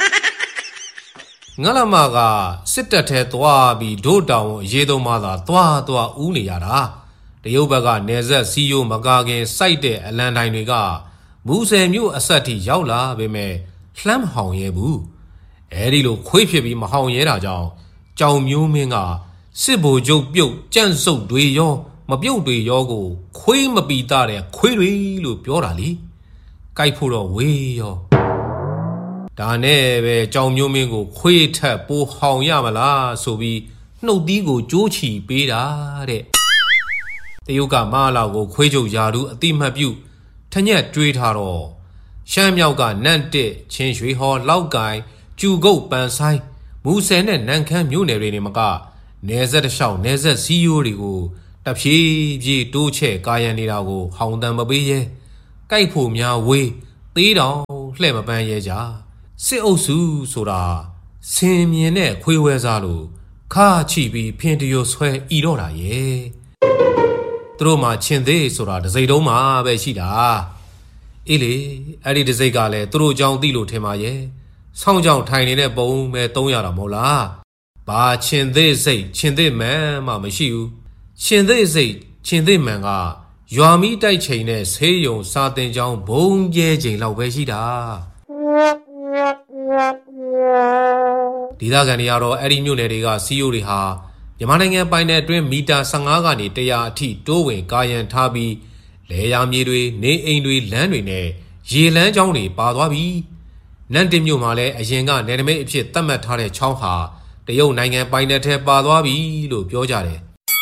ငါလမကစစ်တပ်ထဲသွားပြီးဒို့တောင်အရေးသုံးမှသာသွားဦးနေရတာတရုတ်ဘက်ကနေဆက်စီယိုမကာခင်စိုက်တဲ့အလံတိုင်းတွေကမူဆယ်မြို့အဆက်ထိရောက်လာပေမဲ့လှမ်းမဟောင်ရဲဘူးအဲဒီလိုခွေးဖြစ်ပြီးမဟောင်ရဲတာကြောင့်ကြောင်မျိုးမင်းကစစ်ဘိုလ်ချုပ်ပြုတ်ကြန့်စုပ်တွေရောမပြုတ်တွေရောကိုခွေးမပီတာတဲ့ခွေးတွေလို့ပြောတာလေကြိုက်ဖို့တော့ဝေးရောဒါနဲ့ပဲကြောင်မျိုးမင်းကိုခွေးထက်ပိုဟောင်ရမလားဆိုပြီးနှုတ်သီးကိုကြိုးချီပေးတာတဲ့တရုတ်ကမလာကိုခွေးချုပ်ယာတူအတိမတ်ပြုထညက်တွေးထားတော့ရှမ်းမြောက်ကနန့်တစ်ချင်းရွှေဟော်လောက်ကိုင်ကျူကုတ်ပန်ဆိုင်မူဆယ်နဲ့နန့်ခမ်းမြို့နယ်တွေနေမကနယ်ဆက်တစ်လျှောက်နယ်ဆက်စီးရိုးတွေကိုတဖြည်းဖြည်းတိုးချဲ့ကာယံနေတာကိုဟောင်တန်မပေးရဲကြိုက်ဖို့များဝေးသေးတောင်လှဲ့မပန်းရဲကြစစ်အုပ်စုဆိုတာဆင်မြင်တဲ့ခွေးဝဲစားလို့ခါချီပြီးဖင်တရွဆွဲဤတော့တာရဲ့သူတို့မှချင်းသေးဆိုတာတစိမ့်တုံးမှာပဲရှိတာအေးလေအဲ့ဒီတစိမ့်ကလည်းသူတို့ကြောင့်သိလို့ထင်ပါရဲ့ဆောင်းကြောင့်ထိုင်နေတဲ့ပုံပဲ300တာမဟုတ်လားဘာချင်းသေးစိတ်ချင်းသေးမှန်မှမရှိဘူးချင်းသေးစိတ်ချင်းသေးမှန်ကရွာမီတိုက်ချိန်နဲ့ဆေးရုံစာတင်ကြောင်းဘုံကျဲချိန်လောက်ပဲရှိတာဒေသခံတွေကတော့အဲ့ဒီမြို့နယ်တွေကစီးရိုးတွေဟာမြန်မာနိုင်ငံပိုင်နယ်အတွင်းမီတာ15ကနေ100အထိတိုးဝင်ကာယံထားပြီးလေယာမြေတွေနေအိမ်တွေလမ်းတွေနဲ့ရေလမ်းကြောင်းတွေပါသွားပြီနန့်တင်မြို့မှာလည်းအရင်ကနယ်နိမိတ်အဖြစ်သတ်မှတ်ထားတဲ့ချောင်းဟာတရုတ်နိုင်ငံပိုင်နယ်ထဲပါသွားပြီလို့ပြောကြတယ်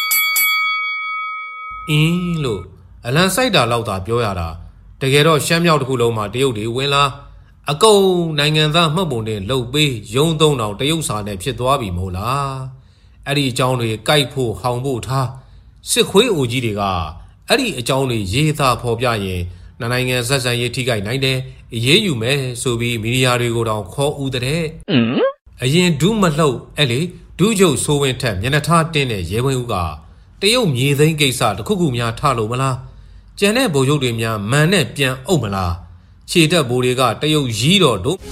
လို့အလံစိုက်တာလောက်သာပြောရတာတကယ်တော့ရှမ်းမြောက်တစ်ခုလုံးမှာတရုတ်တွေဝင်လာအကုန်နိုင်ငံသားမှတ်ပုံတင်လှုပ်ပေးရုံသုံးတောင်တရုတ်စာနဲ့ဖြစ်သွားပြီမို့လားအဲ့ဒီအကြောင်းတွေကြိုက်ဖို့ဟောင်ဖို့ထားစစ်ခွေးအိုကြီးတွေကအဲ့ဒီအကြောင်းတွေရေးသားဖော်ပြရင်နိုင်ငံဆက်ဆံရေးထိခိုက်နိုင်တယ်အေးအေးယူမယ်ဆိုပြီးမီဒီယာတွေကိုတောင်ခေါ်ဦးတဲ့အရင်ဒူးမလှုပ်အဲ့လေဒူးချုပ်ဆိုးဝင်ထက်မျက်နှာထားတင်းတဲ့ရဲဝင်းဦးကတရုတ်မြေသိမ်းကိစ္စတခုခုများထလို့မလားကျန်တဲ့ဗိုလ်ချုပ်တွေများမန်နဲ့ပြန်အုပ်မလားခြေတက်ဘိုးတွေကတရုတ်ရီးတော်တို့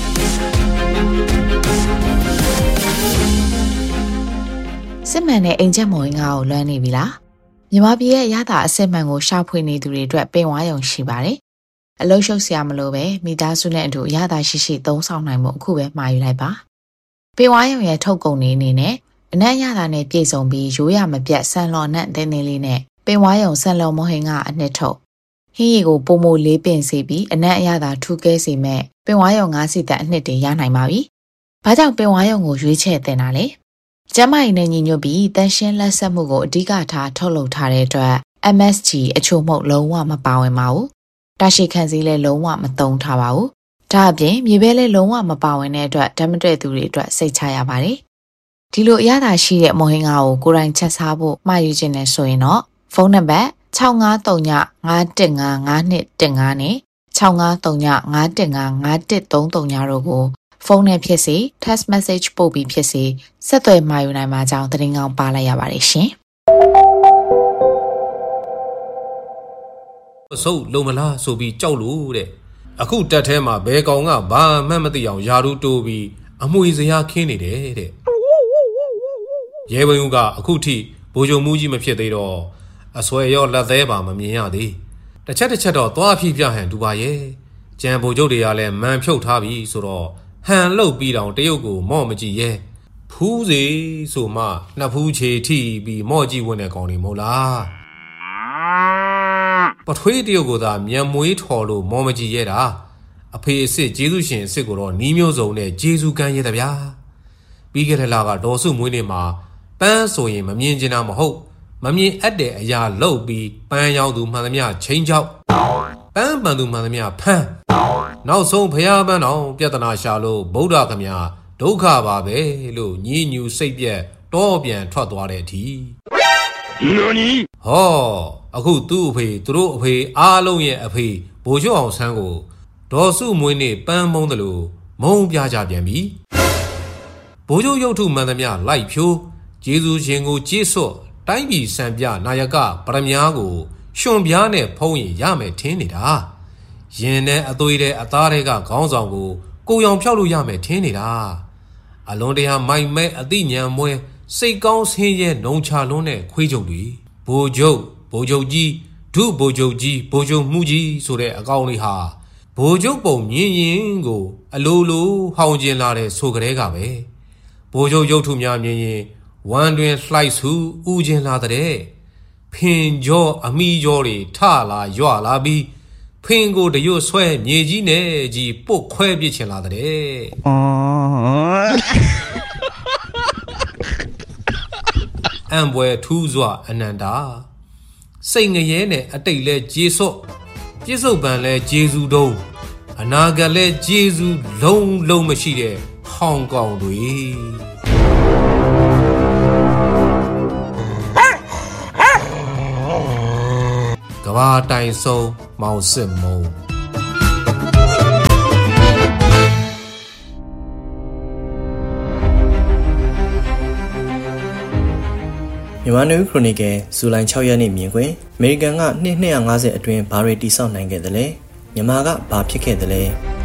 စစ်မှန်တဲ့အိမ်ချက်မော်ရင်ကိုလွမ်းနေပြီလားမြန်မာပြည်ရဲ့ရတာအစစ်မှန်ကိုရှာဖွေနေသူတွေအတွက်ပင်ဝါရုံရှိပါတယ်အလုံးရှုပ်စရာမလိုပဲမိသားစုနဲ့အတူရတာရှိရှိသုံးဆောင်နိုင်မှုအခုပဲမှာယူလိုက်ပါပင်ဝါရုံရဲ့ထုတ်ကုန်နေအနေနဲ့အနက်ရတာနဲ့ပြည်စုံပြီးရိုးရမပြတ်ဆန်လော်နဲ့တင်းတင်းလေးနဲ့ပင်ဝါရုံဆန်လော်မဟင်ကအနှစ်ထုတ်ဟင်းရီကိုပုံမိုလေးပင်စေပြီးအနက်အရသာထူးကဲစေမဲ့ပင်ဝါရုံ9စီတက်အနှစ်တွေရနိုင်ပါပြီ။ဘာကြောင့်ပင်ဝါရုံကိုရွေးချယ်တင်တာလဲ။ကျမကြီးနဲ့ညီညွတ်ပြီးတန်ရှင်းလက်ဆက်မှုကိုအဓိကထားထုတ်လုပ်ထားတဲ့အတွက် MSG အချို့မှုလုံးဝမပါဝင်ပါဘူး။တာရှိခံစည်းလည်းလုံးဝမသုံးထားပါဘူး။ဒါအပြင်မြေပဲလည်းလုံးဝမပါဝင်တဲ့အတွက်ဓာတ်မတွေ့သူတွေအတွက်စိတ်ချရပါတယ်။ဒီလိုအရသာရှိတဲ့မဟင်ကိုကိုယ်တိုင်ချက်စားဖို့မှာယူခြင်းနဲ့ဆိုရင်တော့ဖုန်းနံပါတ်65395155နဲ့6539515533တို့ကိုဖုန်းနဲ့ဖြစ်စေ text message ပို့ပြီးဖြစ်စေဆက်သွယ်မှာယူနိုင်မှာကြောင်းသတင်းကောင်းပါလိုက်ရပါတယ်ရှင်။ဆုပ်လုံမလားဆိုပြီးကြောက်လို့တဲ့အခုတက်ထဲမှာဘဲကောင်ကဘာမှမသိအောင်ယာရူတိုးပြီးအမွေစရာခင်းနေတယ်တဲ့။ရဲဝင်းဦးကအခုထိဘိုးချုပ်မူကြီးမဖြစ်သေးတော့အဆွဲရောလက်သေးပါမမြင်ရသေးတစ်ချက်တော့သွားဖြည့်ပြဟန်ဒူပါရဲ့ကျန်ဗိုလ်ချုပ်တွေကလည်းမန်ဖြုတ်ထားပြီဆိုတော့ဟန်လှုပ်ပြီးတောင်တရုတ်ကိုမော့မကြည့်ရဲ့ဖူးစီဆိုမှနှစ်ဖူးချေထိပြီးမော့ကြည့်ဝင်တဲ့ကောင်တွေမဟုတ်လားပထွေးတရုတ်ကိုသာမြန်မွေးထော်လို့မော့မကြည့်ရဲ့တာအဖေအစ်စ်ကျေးဇူးရှင်အစ်စ်ကိုတော့နီးမျိုးစုံနဲ့ကျေးဇူးကမ်းရဲ့တဗျာပြီးခဲ့တဲ့လကဒေါ်စုမွေးနေ့မှာပန်းဆိုရင်မမြင်ကျင်တာမဟုတ်မမြင်အပ်တဲ့အရာလှုပ်ပြီးပန်းရောက်သူမှန်သမျှချင်းချောက်ပန်းပန်သူမှန်သမျှဖမ်းနောက်ဆုံးဖျားပန်းတော်ပြဿနာရှာလို့ဗုဒ္ဓခမညာဒုက္ခပါပဲလို့ညည်းညူစိတ်ပြက်တော့ပြန်ထွက်သွားတဲ့အထိဟောအခုသူ့အဖေသူတို့အဖေအားလုံးရဲ့အဖေဘိုလ်ချုပ်အောင်ဆန်းကိုဒေါ်စုမွေးနေ့ပန်းမုံတယ်လို့မုံပြကြပြန်ပြီဘိုလ်ချုပ်ရုပ်ထုမှန်သမျှလိုက်ဖြိုးကျေးဇူးရှင်ကိုကျေးစွတ်တိုင်းပြည်စံပြနာယကပရမများကိုရှင်ပြားနဲ့ဖုံးရင်ရမယ်ထင်နေတာရင်နဲ့အသွေးတဲ့အသားတွေကခေါင်းဆောင်ကိုကိုရောင်ဖြောက်လို့ရမယ်ထင်နေတာအလွန်တရာမိုက်မဲအသိဉာဏ်မွဲစိတ်ကောင်းဆင်းရဲနှုံချလွန်းတဲ့ခွေးချုပ်တွေဘိုလ်ချုပ်ကြီးဒုဗိုလ်ချုပ်ကြီးဗိုလ်ချုပ်မှုကြီးဆိုတဲ့အကောင်လေးဟာဗိုလ်ချုပ်ပုံမြင်ရင်ကိုအလိုလိုဟောင်းကျင်လာတဲ့ဆိုကြဲကပဲဗိုလ်ချုပ်ရုပ်ထုများမြင်ရင်ဝမ်းတွင်လှိုက်စုဥခြင်းလာတဲ့ဖင်ကြောအမိကြောတွေထလာရွလာပြီးဖင်ကိုတရွတ်ဆွဲမြေကြီးနဲ့ကြီးပုတ်ခွဲပစ်ချင်လာတဲ့အံပွဲထူးစွာအနန္တာစိတ်ငရဲနဲ့အတိတ်လဲကျေစွတ်ပြစ္ဆုတ်ပံလဲကျေစုတုံးအနာဂတ်လဲကျေစုလုံးမရှိတဲ့ဟောင်ကောင်တွေကဘာတိုင်ဆုံး毛泽东。 မြန်မာနယူးခရိုနီကယ်ဇူလိုင်6ရက်နေ့မြင်ကွင်းအမေရိကန်ကနှစ်250အတွင်းဘာတွေတိစောက်နိုင်ခဲ့သလဲမြန်မာကဘာဖြစ်ခဲ့သလဲ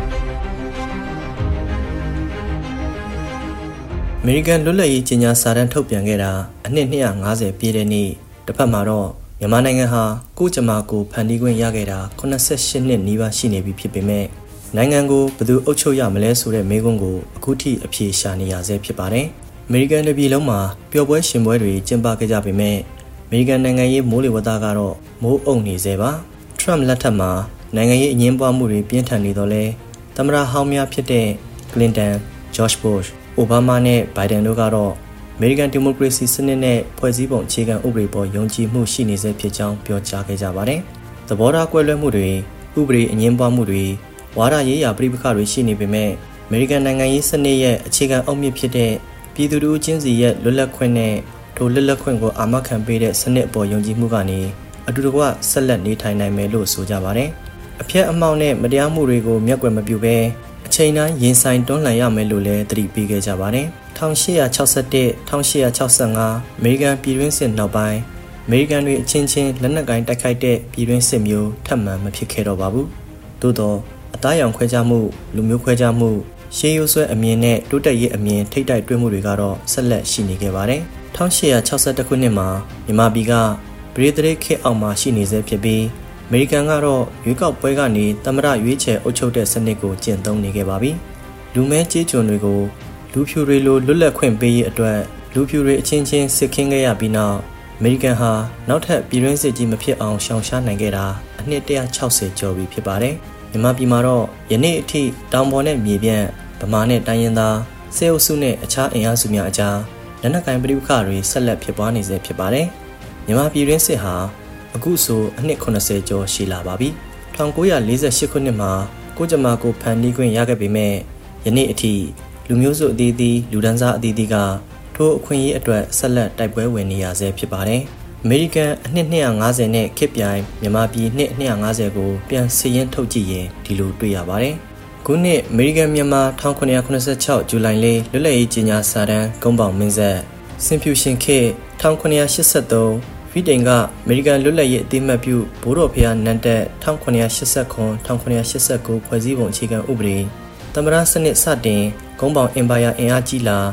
အမေရိကန်လွတ်လပ်ရေးကြေညာစာတမ်းထုတ်ပြန်ခဲ့တာအနှစ်250ပြည့်တဲ့နေ့တစ်ဖက်မှာတော့မြန်မာနိုင်ငံဟာကိုကြမာကိုဖန်တီးခွင့်ရခဲ့တာ88နှစ်နီးပါးရှိနေပြီဖြစ်ပေမဲ့နိုင်ငံကိုဘယ်သူအုပ်ချုပ်ရမလဲဆိုတဲ့မေးခွန်းကိုအခုထိအဖြေရှာနေရဆဲဖြစ်ပါတယ်အမေရိကန်ပြည်လုံးမှာပျော်ပွဲရှင်ပွဲတွေကျင်းပခဲ့ကြပေမဲ့အမေရိကန်နိုင်ငံရေးမိုးလေဝသကတော့မိုးအုံနေသေးပါထရမ့်လက်ထက်မှာနိုင်ငံရေးအငြင်းပွားမှုတွေပြင်းထန်နေတော့လဲသမ္မတဟောင်းများဖြစ်တဲ့ကလင်တန်ဂျော့ချ်ဘုရှ်အိုဘားမားနဲ့ဘိုင်ဒန်တို့ကတော့အမေရိကန်ဒီမိုကရေစီစနစ်နဲ့ဖွဲ့စည်းပုံအခြေခံဥပဒေပေါ်ယုံကြည်မှုရှိနေစေဖြစ်ကြောင်းပြောကြားခဲ့ကြပါတယ်သဘောထားကွဲလွဲမှုတွေဥပဒေအငြင်းပွားမှုတွေဝါဒရေးရာပြိပခါတွေရှိနေပေမဲ့အမေရိကန်နိုင်ငံရေးစနစ်ရဲ့အခြေခံအုတ်မြစ်ဖြစ်တဲ့ပြည်သူတို့ချင်းစီရဲ့လွတ်လပ်ခွင့်နဲ့ထိုလွတ်လပ်ခွင့်ကိုအာမခံပေးတဲ့စနစ်အပေါ်ယုံကြည်မှုကနေအတူတကွဆက်လက်နေထိုင်နိုင်မယ်လို့ဆိုကြပါတယ်။အဖျက်အမှောင့်နဲ့မတရားမှုတွေကိုမျက်ကွယ်မပြုဘဲအချိန်တိုင်းရင်ဆိုင်တွန်းလှန်ရမယ်လို့လည်းသတိပေးခဲ့ကြပါတယ်။1861 1865အမေရိကန်ပြည်တွင်းစစ်နောက်ပိုင်းအမေရိကန်တွေအချင်းချင်းလက်နက်ကိုင်တိုက်ခိုက်တဲ့ပြည်တွင်းစစ်မျိုးထပ်မံမဖြစ်ခဲ့တော့ပါဘူး။သို့တော့အသားရောင်ခွဲခြားမှုလူမျိုးခွဲခြားမှုရှေးရိုးဆွဲအမြင်နဲ့တိုးတက်ရေးအမြင်ထိပ်တိုက်တွေ့မှုတွေကတော့ဆက်လက်ရှိနေခဲ့ပါတယ်။1861ခုနှစ်မှာမြန်မာပြည်ကဗြိတိန်ခေတ်အောက်မှာရှိနေဆဲဖြစ်ပြီးအမေရိကန်ကတော့ရွေးကောက်ပွဲကနေသမ္မတရွေးချယ်အုပ်ချုပ်တဲ့စနစ်ကိုကျင့်သုံးနေခဲ့ပါပြီ။လူမဲကြေးကျွန်တွေကိုလူဖြူတွေလိုလွတ်လပ်ခွင့်ပေးရေးအတွက်လူဖြူတွေအချင်းချင်းစစ်ခင်းခဲ့ရပြီးနောက်အမေရိကန်ဟာနောက်ထပ်ပြည်တွင်းစစ်ကြီးမဖြစ်အောင်ရှောင်ရှားနိုင်ခဲ့တာအနှစ်160ကျော်ပြီဖြစ်ပါတယ်။မြန်မာပြည်မှာတော့ယနေ့အထိတောင်ပေါ်နဲ့မြေပြန့်ဗမာနဲ့တိုင်းရင်းသားစေအုပ်စုနဲ့အခြားအင်အားစုများအကြားလက်နက်ကိုင်ပဋိပက္ခတွေဆက်လက်ဖြစ်ပွားနေဆဲဖြစ်ပါတယ်။မြန်မာပြည်တွင်းစစ်ဟာအခုဆိုအနှစ်80ကျော်ရှိလာပါပြီ။1948ခုနှစ်မှာကိုကြမာကိုဖန်တီးခွင့်ရခဲ့ပေမဲ့ယနေ့အထိလူမျိုးစုအသီးသီးလူဒန်းစားအသီးသီးကထိုအခွင့်အရေးအတွက်ဆက်လက်တိုက်ပွဲဝင်နေရဆဲဖြစ်ပါတယ်။အမေရိကန်အနှစ်250နဲ့ခေတ်ပြိုင်မြန်မာပြည်နှစ်250ကိုပြန်စီရင်ထုတ်ကြည့်ရင်ဒီလိုတွေ့ရပါတယ်။ခုနှစ်အမေရိကန်မြန်မာ1986ဇူလိုင်လေးလွတ်လပ်ရေးကြေညာစာတမ်းကုန်းပေါင်မင်းဆက်စင်ဖြူရှင်ခေတ်1983ဗီတိန်ကအမေရိကန်လွတ်လပ်ရေးအသိအမှတ်ပြုဘိုးတော်ဖျားနန်းတက်1989-1989ဖွဲ့စည်းပုံအခြေခံဥပဒေသမ္မတစနစ်စတင်ကုန်းပေါင်အင်ပါယာအင်အားကြီးလာ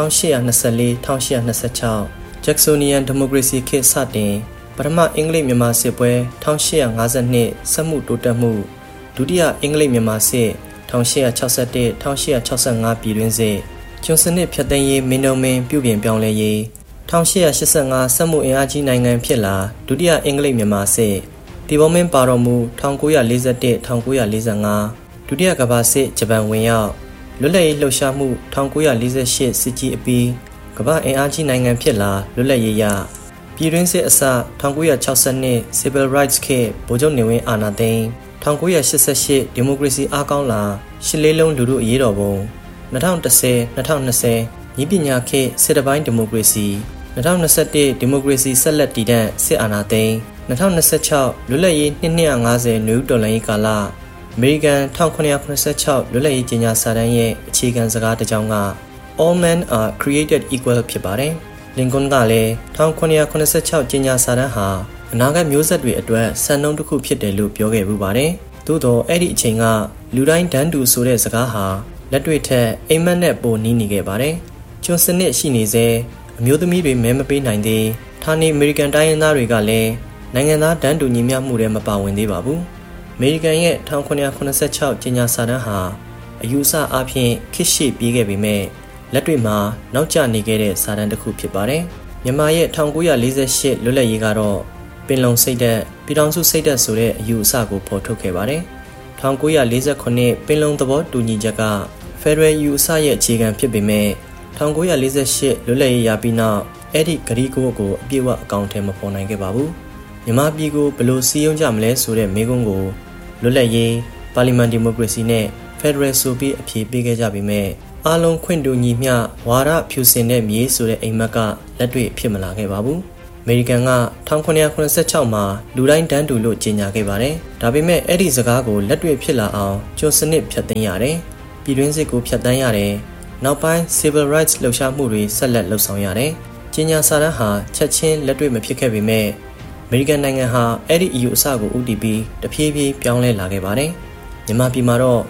1824-1826ဂျက်ဆိုနီယန်ဒီမိုကရေစီခေတ်စတင်ပထမအင်္ဂလိပ်မြန်မာစစ်ပွဲ1852စက်မှုတိုးတက်မှုဒုတိယအင်္ဂလိပ်မြန်မာစစ်1861-1865ပြည်တွင်းစစ်ကျွန်းစနစ်ဖြတ်သိမ်းရေးမင်းတို့မင်းပြုပြင်ပြောင်းလဲရေး1885စက်မှုအင်အားကြီးနိုင်ငံဖြစ်လာဒုတိယအင်္ဂလိပ်မြန်မာစစ်တီဘောမင်းပါတော်မူ1941-1945ဒုတိယကမ္ဘာစစ်ဂျပန်ဝင်ရောက်လွတ်လပ်ရေးလှုပ်ရှားမှု1948စစ်ကြီးအပြီးကမ္ဘာအင်အားကြီးနိုင်ငံဖြစ်လာလွတ်လပ်ရေးရပြည်တွင်းစစ်အစ1962 Civil Rights ခေတ်ဗိုလ်ချုပ်နေဝင်းအာဏာသိမ်း1988ဒီမိုကရေစီအားကောင်းလာရှစ်လေးလုံးလူထုအရေးတော်ပုံ2010-2020ညီပညာခေတ်စစ်တပိုင်းဒီမိုကရေစီ2021ဒီမိုကရေစီဆက်လက်တည်တံ့စစ်အာဏာသိမ်း2026လွတ်လပ်ရေးနှစ်250နယူးတော်လှန်ရေးကာလအမေရိကန်1986လွတ်လပ်ရေးကြေညာစာတမ်းရဲ့အခြေခံစကားတစ်ကြောင်းက All men are created equal ဖြစ်ပါတယ်။လင်ကွန်းကလည်း1986ကြေညာစာတမ်းဟာအနာဂတ်မျိုးဆက်တွေအတွက်စံနှုန်းတစ်ခုဖြစ်တယ်လို့ပြောခဲ့ပူပါတယ်။သို့တော့အဲ့ဒီအချိန်ကလူတိုင်းတန်းတူဆိုတဲ့စကားဟာလက်တွေ့ထက်အိမ်မက်နဲ့ပိုနီးနေခဲ့ပါတယ်။ကျွန်းစနစ်ရှိနေစေအမျိုးသမီးတွေမဲမပေးနိုင်သေးဌာနေအမေရိကန်တိုင်းရင်းသားတွေကလည်းနိုင်ငံသားတန်းတူညီမျှမှုတွေမပါဝင်သေးပါဘူး။အမေရိကန်ရဲ့1986ကြေညာစာတမ်းဟာအယူအဆအဖြစ်ခေတ်ရှေ့ပြေးခဲ့ပေမဲ့လက်တွေ့မှာနောက်ကျနေခဲ့တဲ့စာတမ်းတစ်ခုဖြစ်ပါတယ်။မြန်မာရဲ့1948လွတ်လပ်ရေးကတော့ပင်လုံစိတ်ဓာတ်ပြည်ထောင်စုစိတ်ဓာတ်ဆိုတဲ့အယူအဆကိုဖော်ထုတ်ခဲ့ပါတယ်။1948ပင်လုံသဘောတူညီချက်ကဖက်ဒရယ်ယူအဆရဲ့အခြေခံဖြစ်ပေမဲ့1948လွတ်လပ်ရေးရပြီးနောက်အဲ့ဒီဂရီကိုအပြည့်အဝအကောင့်ထဲမပေါ်နိုင်ခဲ့ပါဘူး။မြန်မာပြည်ကိုဘယ်လိုစီးရုံးကြမလဲဆိုတဲ့မေးခွန်းကိုလွတ်လပ်ရေးပါလီမန်ဒီမိုကရေစီနဲ့ဖက်ဒရယ်ဆိုပြီးအဖြေပေးခဲ့ကြပေမဲ့အားလုံးခွင့်တူညီမျှဝါဒဖြူစင်တဲ့မြေဆိုတဲ့အိမ်မက်ကလက်တွေ့ဖြစ်မလာခဲ့ပါဘူး။မေရိကန်က1986မှာလူတိုင်းတန်းတူလို့ကြေညာခဲ့ပါတယ်။ဒါပေမဲ့အဲ့ဒီစကားကိုလက်တွေ့ဖြစ်လာအောင်ကျွန်းစနစ်ဖြတ်သိမ်းရတယ်။ပြည်တွင်းစစ်ကိုဖြတ်တန်းရတယ်။နောက်ပိုင်း civil rights လှုပ်ရှားမှုတွေဆက်လက်လှုပ်ဆောင်ရတယ်။ကြေညာစာတမ်းဟာချက်ချင်းလက်တွေ့မဖြစ်ခဲ့ပေမဲ့အမေရိကန်နိုင်ငံဟာအဲ့ဒီအယူအဆကိုဦးတည်ပြီးတဖြည်းဖြည်းပြောင်းလဲလာခဲ့ပါတယ်။မြန်မာပြည်မှာတော့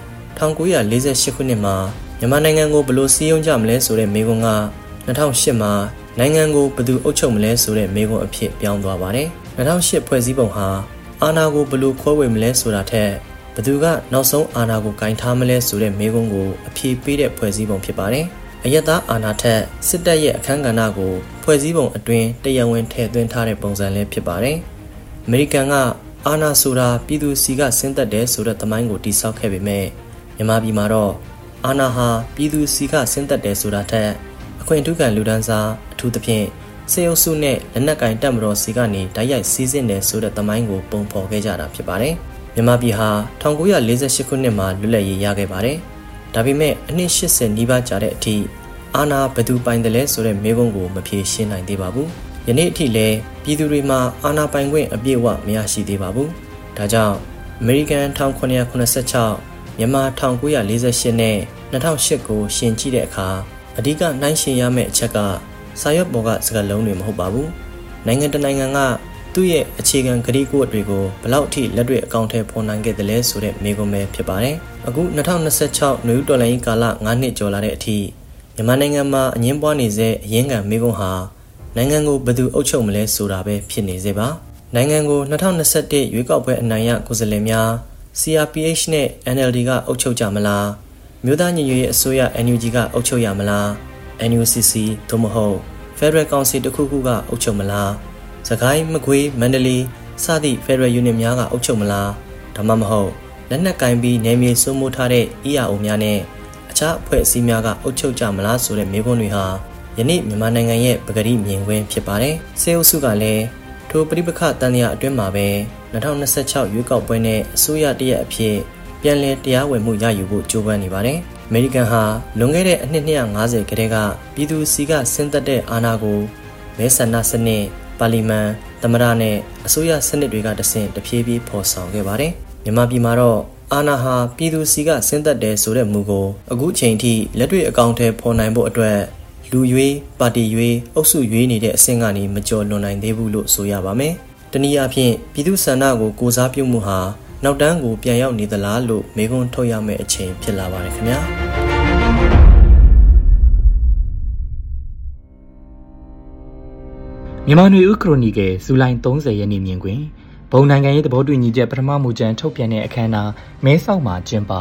1948ခုနှစ်မှာမြန်မာနိုင်ငံကိုဘယ်လိုစည်းရုံးကြမလဲဆိုတဲ့မေးခွန်းက2008မှာနိုင်ငံကိုဘယ်သူအုပ်ချုပ်မလဲဆိုတဲ့မေးခွန်းအဖြစ်ပြောင်းသွားပါတယ်။2008ဖွဲ့စည်းပုံဟာအာဏာကိုဘယ်လိုခွဲဝေမလဲဆိုတာထက်ဘယ်သူကနောက်ဆုံးအာဏာကိုကင်ထားမလဲဆိုတဲ့မေးခွန်းကိုအဖြေပေးတဲ့ဖွဲ့စည်းပုံဖြစ်ပါတယ်။အယက်သားအာဏာထက်စစ်တပ်ရဲ့အခမ်းကဏ္ဍကိုဖွဲ့စည်းပုံအတွင်းတရားဝင်ထည့်သွင်းထားတဲ့ပုံစံလည်းဖြစ်ပါတယ်။အမေရိကန်ကအာဏာဆိုတာပြည်သူစီကဆင်းသက်တယ်ဆိုတဲ့သမိုင်းကိုတည်ဆောက်ခဲ့ပေမဲ့မြန်မာပြည်မှာတော့အာဏာဟာပြည်သူစီကဆင်းသက်တယ်ဆိုတာထက်အခွင့်အထူးခံလူဒန်းစားအထူးသဖြင့်စေအုပ်စုနဲ့လက်နက်ကင်တပ်မတော်စီကနေတိုက်ရိုက်စီးဆင်းတယ်ဆိုတဲ့သမိုင်းကိုပုံဖော်ခဲ့ကြတာဖြစ်ပါတယ်။မြန်မာပြည်ဟာ1948ခုနှစ်မှာလွတ်လပ်ရေးရခဲ့ပါတယ်။ဒါပေမဲ့အနှစ်80နီးပါးကြာတဲ့အထိအာဏာဘယ်သူပိုင်တယ်လဲဆိုတဲ့မေးခွန်းကိုမဖြေရှင်းနိုင်သေးပါဘူး။ယနေ့အထိလည်းပြည်သူတွေမှာအာဏာပိုင်ခွင့်အပြည့်အဝမရရှိသေးပါဘူး။ဒါကြောင့်အမေရိကန်1986မြန်မာ1948နဲ့2008ကိုရှင်ကြည့်တဲ့အခါအဓိကနှိုင်းယှဉ်ရမယ့်အချက်ကစာရွက်ပေါ်ကစကားလုံးတွေမဟုတ်ပါဘူး။နိုင်ငံတနိုင်ငံကသူ့ရဲ့အခြေခံကတိကဝတ်တွေကိုဘယ်လောက်အထိလက်တွေ့အကောင့်ထဲပေါ်နိုင်ခဲ့သလဲဆိုတဲ့မေးခွန်းပဲဖြစ်ပါတယ်။အခု2026နယူးတော်လိုင်းကာလ9နှစ်ကျော်လာတဲ့အထိမြန်မာနိုင်ငံမှာအငင်းပွားနေတဲ့အရင်းခံမေးခွန်းဟာနိုင်ငံကိုဘယ်သူအုပ်ချုပ်မလဲဆိုတာပဲဖြစ်နေစေပါ။နိုင်ငံကို2021ရွေးကောက်ပွဲအနိုင်ရကိုယ်စားလှယ်များ CRPH နဲ့ NLD ကအုပ်ချုပ်ကြမလားမြို့သားညီညွတ်ရေးအစိုးရ NUG ကအုပ်ချုပ်ရမလား NUCC သို့မဟုတ် Federal Council တစ်ခုခုကအုပ်ချုပ်မလားစကိုင်းမကွေးမန္တလေးစသည့် Federal Unit များကအုပ်ချုပ်မလားဒါမှမဟုတ်လက်နက်ကင်ပြီးနယ်မြေစိုးမိုးထားတဲ့ EAO များနဲ့အခြားအဖွဲ့အစည်းများကအုပ်ချုပ်ကြမလားဆိုတဲ့မေးခွန်းတွေဟာယနေ့မြန်မာနိုင်ငံရဲ့ပကတိမြင်ကွင်းဖြစ်ပါတယ်။စေအုပ်စုကလည်းထိုပဋိပက္ခတန်ရာအတွင်းမှာပဲ2026ရွေးကောက်ပွဲနဲ့အစိုးရတရက်အဖြစ်ပြန်လည်တရားဝင်မှုရယူဖို့ကြိုးပမ်းနေပါတယ်။အမေရိကန်ဟာလွန်ခဲ့တဲ့အနှစ်250ကတည်းကပြည်သူစီကဆင်းသက်တဲ့အာဏာကိုမဲဆန္ဒစနစ်ပါလီမန်သမ္မတနဲ့အစိုးရစနစ်တွေကတဆင့်တဖြည်းဖြည်းဖော်ဆောင်ခဲ့ပါတယ်။မြန်မာပြည်မှာတော့အာဏာဟာပြည်သူစီကဆင်းသက်တယ်ဆိုတဲ့မူကိုအခုချိန်ထိလက်တွေ့အကောင့်ထဲပေါ်နိုင်ဖို့အတွက်လူရွေးပါတီရွေးအုပ်စုရွေးနေတဲ့အဆင့်ကနေမကျော်လွန်နိုင်သေးဘူးလို့ဆိုရပါမယ်။တနည်းအားဖြင့်ပြည်သူဆန္ဒကိုကိုစားပြုမှုဟာနောက်တန်းကိုပြန်ရောက်နေသလားလို့မေးခွန်းထုတ်ရမယ့်အချိန်ဖြစ်လာပါတယ်ခင်ဗျာမြန်မာနွေဦးခရိုနီကယ်ဇူလိုင်30ရက်နေ့မြင်ကွင်းဘုံနိုင်ငံရေးသဘောတူညီချက်ပထမမူကြမ်းထုတ်ပြန်တဲ့အခမ်းအနားမဲဆောက်မှာကျင်းပ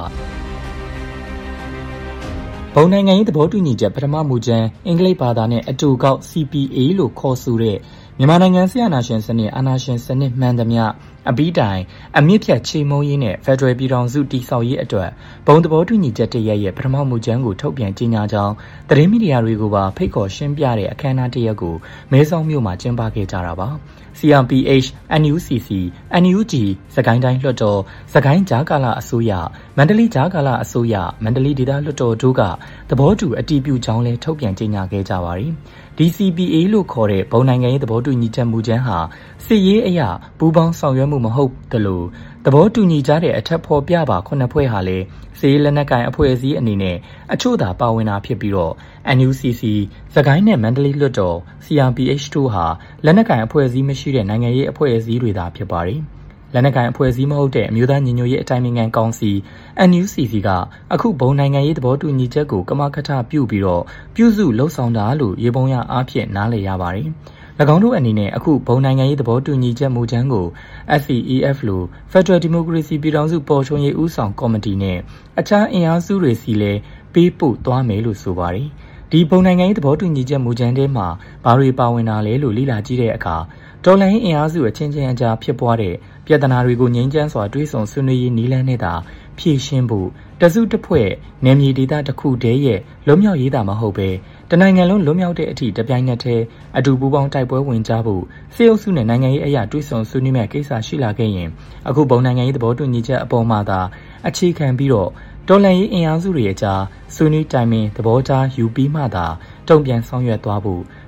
ဘုံနိုင်ငံရေးသဘောတူညီချက်ပထမမူကြမ်းအင်္ဂလိပ်ဘာသာနဲ့အတူကောက် CPA လို့ခေါ်ဆိုတဲ့မြန်မာနိုင်ငံဆီယနာရှင်စနစ်အာဏာရှင်စနစ်မှန်သမျှအပြီးတိုင်အမြင့်ဖြတ်ချေမှုန်းရေးနဲ့ဖက်ဒရယ်ပြည်ထောင်စုတည်ဆောက်ရေးအတွက်ဘုံသဘောတူညီချက်တရက်ရဲ့ပထမမူကြမ်းကိုထုတ်ပြန်ကြေညာကြောင်းသတင်းမီဒီယာတွေကိုပါဖိတ်ခေါ်ရှင်းပြတဲ့အခမ်းအနားတရက်ကိုမဲဆောက်မြို့မှာကျင်းပခဲ့ကြတာပါCRPH, NUCC, NUG, စကိုင်းတိုင်းလွှတ်တော်စကိုင်းကြားကာလအစိုးရမန္တလေးကြားကာလအစိုးရမန္တလေးဒေသလွှတ်တော်တို့ကသဘောတူအတည်ပြုကြောင်းလဲထုတ်ပြန်ကြေညာခဲ့ကြပါသည်DCPA လို့ခေါ်တဲ့ဘုံနိုင်ငံရေးသဘောတူညီချက်မူကြမ်းဟာစစ်ရေးအရာပူးပေါင်းဆောင်ရွက်မှုမဟုတ်သလိုသဘောတူညီကြတဲ့အထက်ဖော်ပြပါ9ဖွဲ့ဟာလည်းစစ်ရေးလက်နက်ကိုင်အဖွဲ့အစည်းအနေနဲ့အချို့သာပါဝင်တာဖြစ်ပြီးတော့ NUCC စကိုင်းနဲ့မန္တလေးလွှတ်တော် CRPH တို့ဟာလက်နက်ကိုင်အဖွဲ့အစည်းမရှိတဲ့နိုင်ငံရေးအဖွဲ့အစည်းတွေသာဖြစ်ပါတယ်လက်နက်ကိုင်အဖွဲ့အစည်းမဟုတ်တဲ့အမျိုးသားညီညွတ်ရေးအတိုင်းအမြံကောင်စီ NUCC ကအခုဘုံနိုင်ငံရေးသဘောတူညီချက်ကိုကမကထပြုပြီးတော့ပြုစုလှုပ်ဆောင်တာလို့ရေပုံရအားဖြင့်နားလည်ရပါတယ်၎င်းတို့အနေနဲ့အခုဘုံနိုင်ငံရေးသဘောတူညီချက်မူကြမ်းကို FEF လို့ Federal Democracy ပြည်ထောင်စုပေါ်ထွန်းရေးဦးဆောင်ကော်မတီနဲ့အခြားအင်အားစုတွေစီလည်းပေးပို့သွားမယ်လို့ဆိုပါတယ်ဒီဘုံနိုင်ငံရေးသဘောတူညီချက်မူကြမ်းထဲမှာဘာတွေပါဝင်တာလဲလို့လေ့လာကြည့်တဲ့အခါတော်လှန်ရေးအင်အားစုအချင်းချင်းအကြားဖြစ်ပွားတဲ့ပြဿနာတွေကိုငြိမ်းချမ်းစွာတွေးဆဆွေးနွေးရေးနည်းလမ်းနဲ့သာဖြေရှင်းဖို့တစုတစ်ဖွဲ့နယ်မြေဒေသတစ်ခုတည်းရဲ့လွတ်မြောက်ရေးတာမဟုတ်ပဲတနိုင်ငံလုံးလွတ်မြောက်တဲ့အထိတပြိုင်နက်တည်းအတူပူးပေါင်းတိုက်ပွဲဝင်ကြဖို့စစ်အုပ်စုနဲ့နိုင်ငံရေးအရာတွေးဆဆွေးနွေးမဲ့ကိစ္စရှိလာခဲ့ရင်အခုဘုံနိုင်ငံရေးသဘောတူညီချက်အပေါ်မှာသာအခြေခံပြီးတော့တော်လှန်ရေးအင်အားစုတွေအကြားဆွေးနွေးတိုင်ပင်သဘောထားယူပြီးမှသာတုံ့ပြန်ဆောင်ရွက်သွားဖို့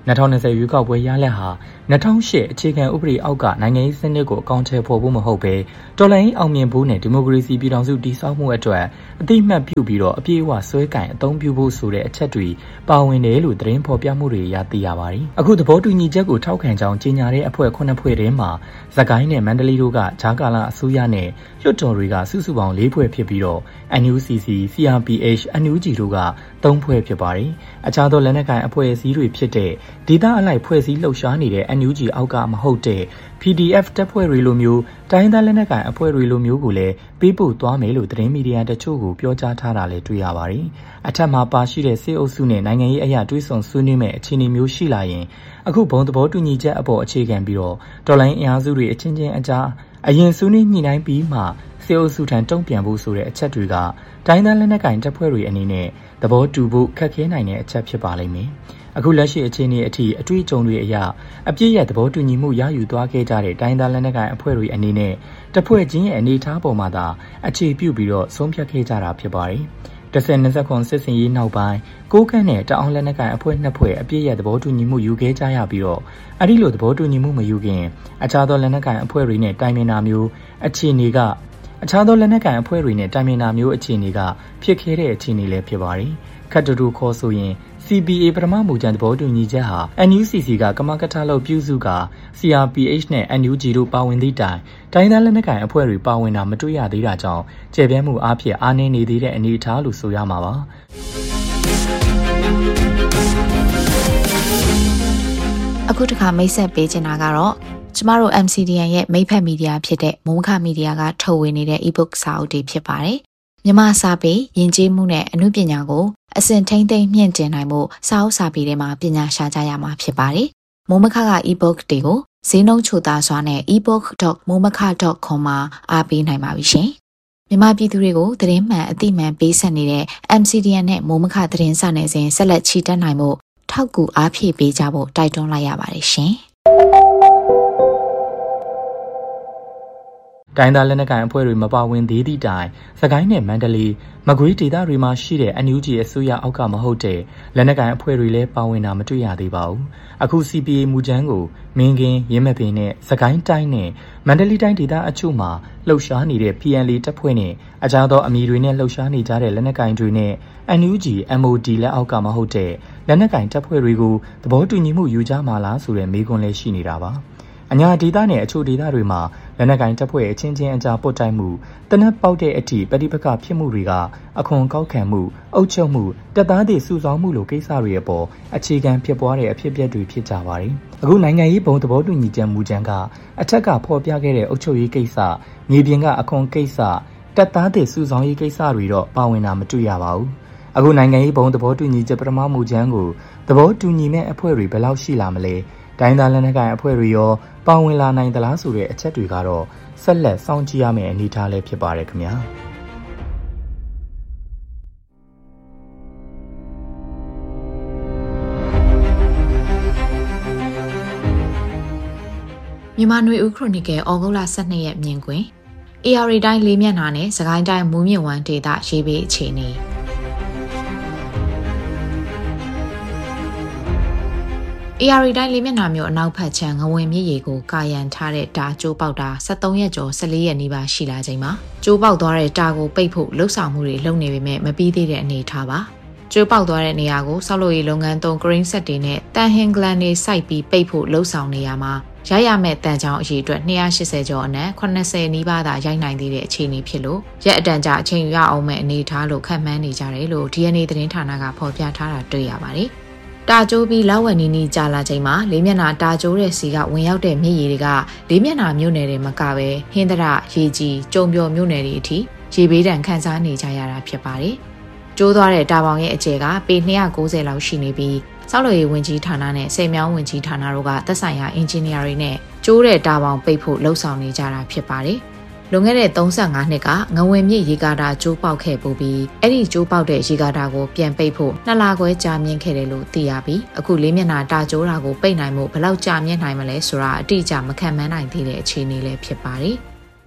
2020ရွေးကောက်ပွဲရလဒ်ဟာ2008အခြေခံဥပဒေအောက်ကနိုင်ငံရေးစနစ်ကိုအကောင့်ထဲပေါ်ဖို့မဟုတ်ဘဲတော်လှန်ရေးအောင်မြင်ဖို့နဲ့ဒီမိုကရေစီပြည်ထောင်စုတည်ဆောက်မှုအတွက်အသိမှတ်ပြုပြီးတော့အပြည့်အဝဆွဲကင်အသုံးပြုဖို့ဆိုတဲ့အချက်တွေပါဝင်တယ်လို့သတင်းဖော်ပြမှုတွေရသိရပါတယ်။အခုသဘောတူညီချက်ကိုထောက်ခံကြောင်းကြေညာတဲ့အဖွဲ့9ဖွဲ့ထဲမှာစကိုင်းနဲ့မန္တလေးတို့ကဂျာကာလာအစိုးရနဲ့လွှတ်တော်တွေကစုစုပေါင်း4ဖွဲ့ဖြစ်ပြီးတော့ NUCC, CRPH, NUG တို့က3ဖွဲ့ဖြစ်ပါတယ်။အခြားသောလက်နက်ကိုင်အဖွဲ့အစည်းတွေဖြစ်တဲ့ဒေသအလိုက်ဖွဲ့စည်းလှုပ်ရှားနေတဲ့ NUG အောက်ကမဟုတ်တဲ့ PDF တပ်ဖွဲ့တွေလိုမျိုးတိုင်းသားလက်နက်ကိုင်အဖွဲ့တွေလိုမျိုးကိုလည်းပေးပို့သွားမယ်လို့သတင်းမီဒီယာတချို့ကိုပြောကြားထားတာလည်းတွေ့ရပါတယ်။အထက်မှာပါရှိတဲ့စစ်အုပ်စုနဲ့နိုင်ငံရေးအရာတွေးဆောင်ဆွေးနွေးမဲ့အခြေအနေမျိုးရှိလာရင်အခုဘုံသဘောတူညီချက်အပေါ်အခြေခံပြီးတော့တော်လိုင်းအင်အားစုတွေအချင်းချင်းအကြားအရင်ဆွေးနွေးညှိနှိုင်းပြီးမှစစ်အုပ်စုထံတုံ့ပြန်ဖို့ဆိုတဲ့အချက်တွေကတိုင်းသားလက်နက်ကိုင်တပ်ဖွဲ့တွေအနေနဲ့သဘောတူဖို့ခက်ခဲနိုင်တဲ့အချက်ဖြစ်ပါလိမ့်မယ်။အခုလက်ရှိအခြေအနေအထိအတွေ့အကြုံတွေအရအပြည့်ရဲ့သဘောတူညီမှုရယူသွားခဲ့ကြတဲ့တိုင်းသားလက်နက်ကိုင်အဖွဲ့တွေအနေနဲ့တပ်ဖွဲ့ချင်းရဲ့အနေအထားပေါ်မှာသာအခြေပြုပြီးတော့ဆုံးဖြတ်ခဲ့ကြတာဖြစ်ပါတယ်။10-20စစ်စင်ရေးနောက်ပိုင်းကိုးကန့်နဲ့တအောင်လက်နက်ကိုင်အဖွဲ့2ဖွဲ့အပြည့်ရဲ့သဘောတူညီမှုယူခဲ့ကြရပြီးတော့အဲ့ဒီလိုသဘောတူညီမှုမယူခင်အခြားသောလက်နက်ကိုင်အဖွဲ့တွေနဲ့တိုင်ပင်တာမျိုးအခြေအနေကအခြားသောလက်နက်ကိုင်အဖွဲ့တွေနဲ့တိုင်ပင်တာမျိုးအခြေအနေကဖြစ်ခဲ့တဲ့အခြေအနေလည်းဖြစ်ပါတယ်။ခတ်တူခေါ်ဆိုရင်CBA ပထမမူကြမ်းသဘောတူညီချက်ဟာ NUCC ကကမကထလုပ်ပြုစုက CRPH နဲ့ NUG တို့ပါဝင်သည့်တိုင်တိုင်းသားလက်နက်ကိုင်အဖွဲ့တွေပါဝင်တာမတွေ့ရသေးတာကြောင့်ကျေပြဲမှုအဖြစ်အားနည်းနေသေးတဲ့အနေအထားလို့ဆိုရမှာပါအခုတခါမိတ်ဆက်ပေးချင်တာကတော့ကျမတို့ MCDN ရဲ့မိတ်ဖက်မီဒီယာဖြစ်တဲ့မုံခမီဒီယာကထုတ်ဝေနေတဲ့ ebook စာအုပ်တွေဖြစ်ပါတယ်မြန်မာစာပေယဉ်ကျေးမှုနဲ့အမှုပညာကိုအစဉ်ထိမ့်သိမ့်မြင့်တင်နိုင်မှုစာအုပ်စာပေထဲမှာပညာရှာကြရမှာဖြစ်ပါတယ်။မိုးမခက ebook တွေကိုဈေးနှုန်းချိုသားစွာနဲ့ ebook.momaka.com မှာအားပေးနိုင်ပါပြီရှင်။မြန်မာပြည်သူတွေကိုသတင်းမှန်အသိမှန်ပေးဆက်နေတဲ့ MCDN နဲ့မိုးမခသတင်းစာနယ်စဉ်ဆက်လက်ချီတက်နိုင်မှုထောက်ကူအားဖြည့်ပေးကြဖို့တိုက်တွန်းလိုက်ရပါတယ်ရှင်။တိုင်းသားလက်နက်ကိုင်အဖွဲ့တွေမပါဝင်သေးသည့်တိုင်စကိုင်းနဲ့မန္တလေးမကွေးဒေသတွေမှာရှိတဲ့ NUG အစိုးရအောက်ကမဟုတ်တဲ့လက်နက်ကိုင်အဖွဲ့တွေလည်းပါဝင်တာမတွေ့ရသေးပါဘူး။အခု CPA မူကြမ်းကိုမင်းကင်းရင်းမပင်နဲ့စကိုင်းတိုင်းနဲ့မန္တလေးတိုင်းဒေသအချို့မှာလှုပ်ရှားနေတဲ့ PNL တပ်ဖွဲ့နဲ့အခြားသောအမည်တွေနဲ့လှုပ်ရှားနေကြတဲ့လက်နက်ကိုင်တွေနဲ့ NUG MOD လက်အောက်ကမဟုတ်တဲ့လက်နက်ကိုင်တပ်ဖွဲ့တွေကိုသဘောတူညီမှုယူကြမှာလားဆိုတဲ့မေးခွန်းလည်းရှိနေတာပါ။အညာဒေသနဲ့အချို့ဒေသတွေမှာလက်နက်ကိုင်တပ်ဖွဲ့အချင်းချင်းအကြားပုတ်တိုက်မှုတနက်ပေါက်တဲ့အထိပဋိပက္ခဖြစ်မှုတွေကအခွန်ကောက်ခံမှုအုပ်ချုပ်မှုတပ်သားတွေစုဆောင်းမှုလိုကိစ္စတွေအပေါ်အခြေခံဖြစ်ပွားတဲ့အဖြစ်အပျက်တွေဖြစ်ကြပါတယ်။အခုနိုင်ငံရေးဘုံသဘောတူညီချက်မူကြမ်းကအထက်ကဖော်ပြခဲ့တဲ့အုပ်ချုပ်ရေးကိစ္စမြေပြင်ကအခွန်ကိစ္စတပ်သားတွေစုဆောင်းရေးကိစ္စတွေတော့ပါဝင်တာမတွေ့ရပါဘူး။အခုနိုင်ငံရေးဘုံသဘောတူညီချက်ပထမမူကြမ်းကိုသဘောတူညီမဲ့အဖွဲ့တွေဘယ်လောက်ရှိလာမလဲတိုင်းသားလက်နက်ကိုင်အဖွဲ့တွေရောပါဝင်လာနိုင်သလားဆိုတဲ့အချက်တွေကတော့ဆက်လက်စောင့်ကြည့်ရမယ့်အနေအထားလည်းဖြစ်ပါတယ်ခင်ဗျာမြန်မာနွေဦးခရိုနီကယ်ဩဂုတ်လ12ရက်မြင်ကွင်း AR တိုင်းလေးမျက်နှာနဲ့စကိုင်းတိုင်းမူးမြင့်ဝမ်းဒေသရေးပေးအခြေအနေAR တိုင်းလေးမျက်နှာမျိုးအနောက်ဖက်ခြမ်းငဝင်မြစ်ရေကိုကာရန်ထားတဲ့တာကျိုးပေါက်တာ73ရက်ကျော်14ရက်နီးပါးရှိလာချိန်မှာကျိုးပေါက်သွားတဲ့တာကိုပိတ်ဖို့လှုပ်ဆောင်မှုတွေလုပ်နေပေမဲ့မပြီးသေးတဲ့အနေအထားပါကျိုးပေါက်သွားတဲ့နေရာကိုဆောက်လုပ်ရေးလုပ်ငန်းသုံး crane set တွေနဲ့တန်ဟင်ဂလန်တွေစိုက်ပြီးပိတ်ဖို့လှုပ်ဆောင်နေရမှာရရမဲ့တန်ချောင်းအရေအတွက်280ကျော်အနက်80နီးပါးသာရိုက်နိုင်သေးတဲ့အခြေအနေဖြစ်လို့ရက်အတန်ကြာအချိန်ရအောင်မဲ့အနေအထားလို့ခန့်မှန်းနေကြတယ်လို့ DNA သတင်းဌာနကဖော်ပြထားတာတွေ့ရပါတယ်တာကျိုးပြီးလောက်ဝက်နီးနီးကြာလာချိန်မှာလေးမျက်နှာတာကျိုးတဲ့စီကဝင်ရောက်တဲ့မြစ်ရေတွေကလေးမျက်နှာမြို့နယ်တွေမကပဲဟင်းသရရေကြီးကျုံပြော်မြို့နယ်တွေအထိရေဘေးဒဏ်ခံစားနေကြရတာဖြစ်ပါတယ်။ကျိုးသွားတဲ့တာပေါင်ရဲ့အကျယ်ကပေ290လောက်ရှိနေပြီးဆောက်လုပ်ရေးဝန်ကြီးဌာနနဲ့ဆယ်မြောင်းဝန်ကြီးဌာနတို့ကသက်ဆိုင်ရာအင်ဂျင်နီယာတွေနဲ့ကျိုးတဲ့တာပေါင်ပိတ်ဖို့လှုံ့ဆော်နေကြတာဖြစ်ပါတယ်။လွန်ခဲ့တဲ့35နှစ်ကငဝင်မြစ်ရေကာတာကျိုးပေါက်ခဲ့ပူပြီးအဲ့ဒီကျိုးပေါက်တဲ့ရေကာတာကိုပြန်ပိတ်ဖို့2လခွဲကြာမြင့်ခဲ့တယ်လို့သိရပြီးအခုလေးမျက်နှာတာကျိုးတာကိုပိတ်နိုင်မှုဘယ်လောက်ကြာမြင့်နိုင်မလဲဆိုတာအတိအကျမခံမှန်းနိုင်သေးတဲ့အခြေအနေလည်းဖြစ်ပါတယ်။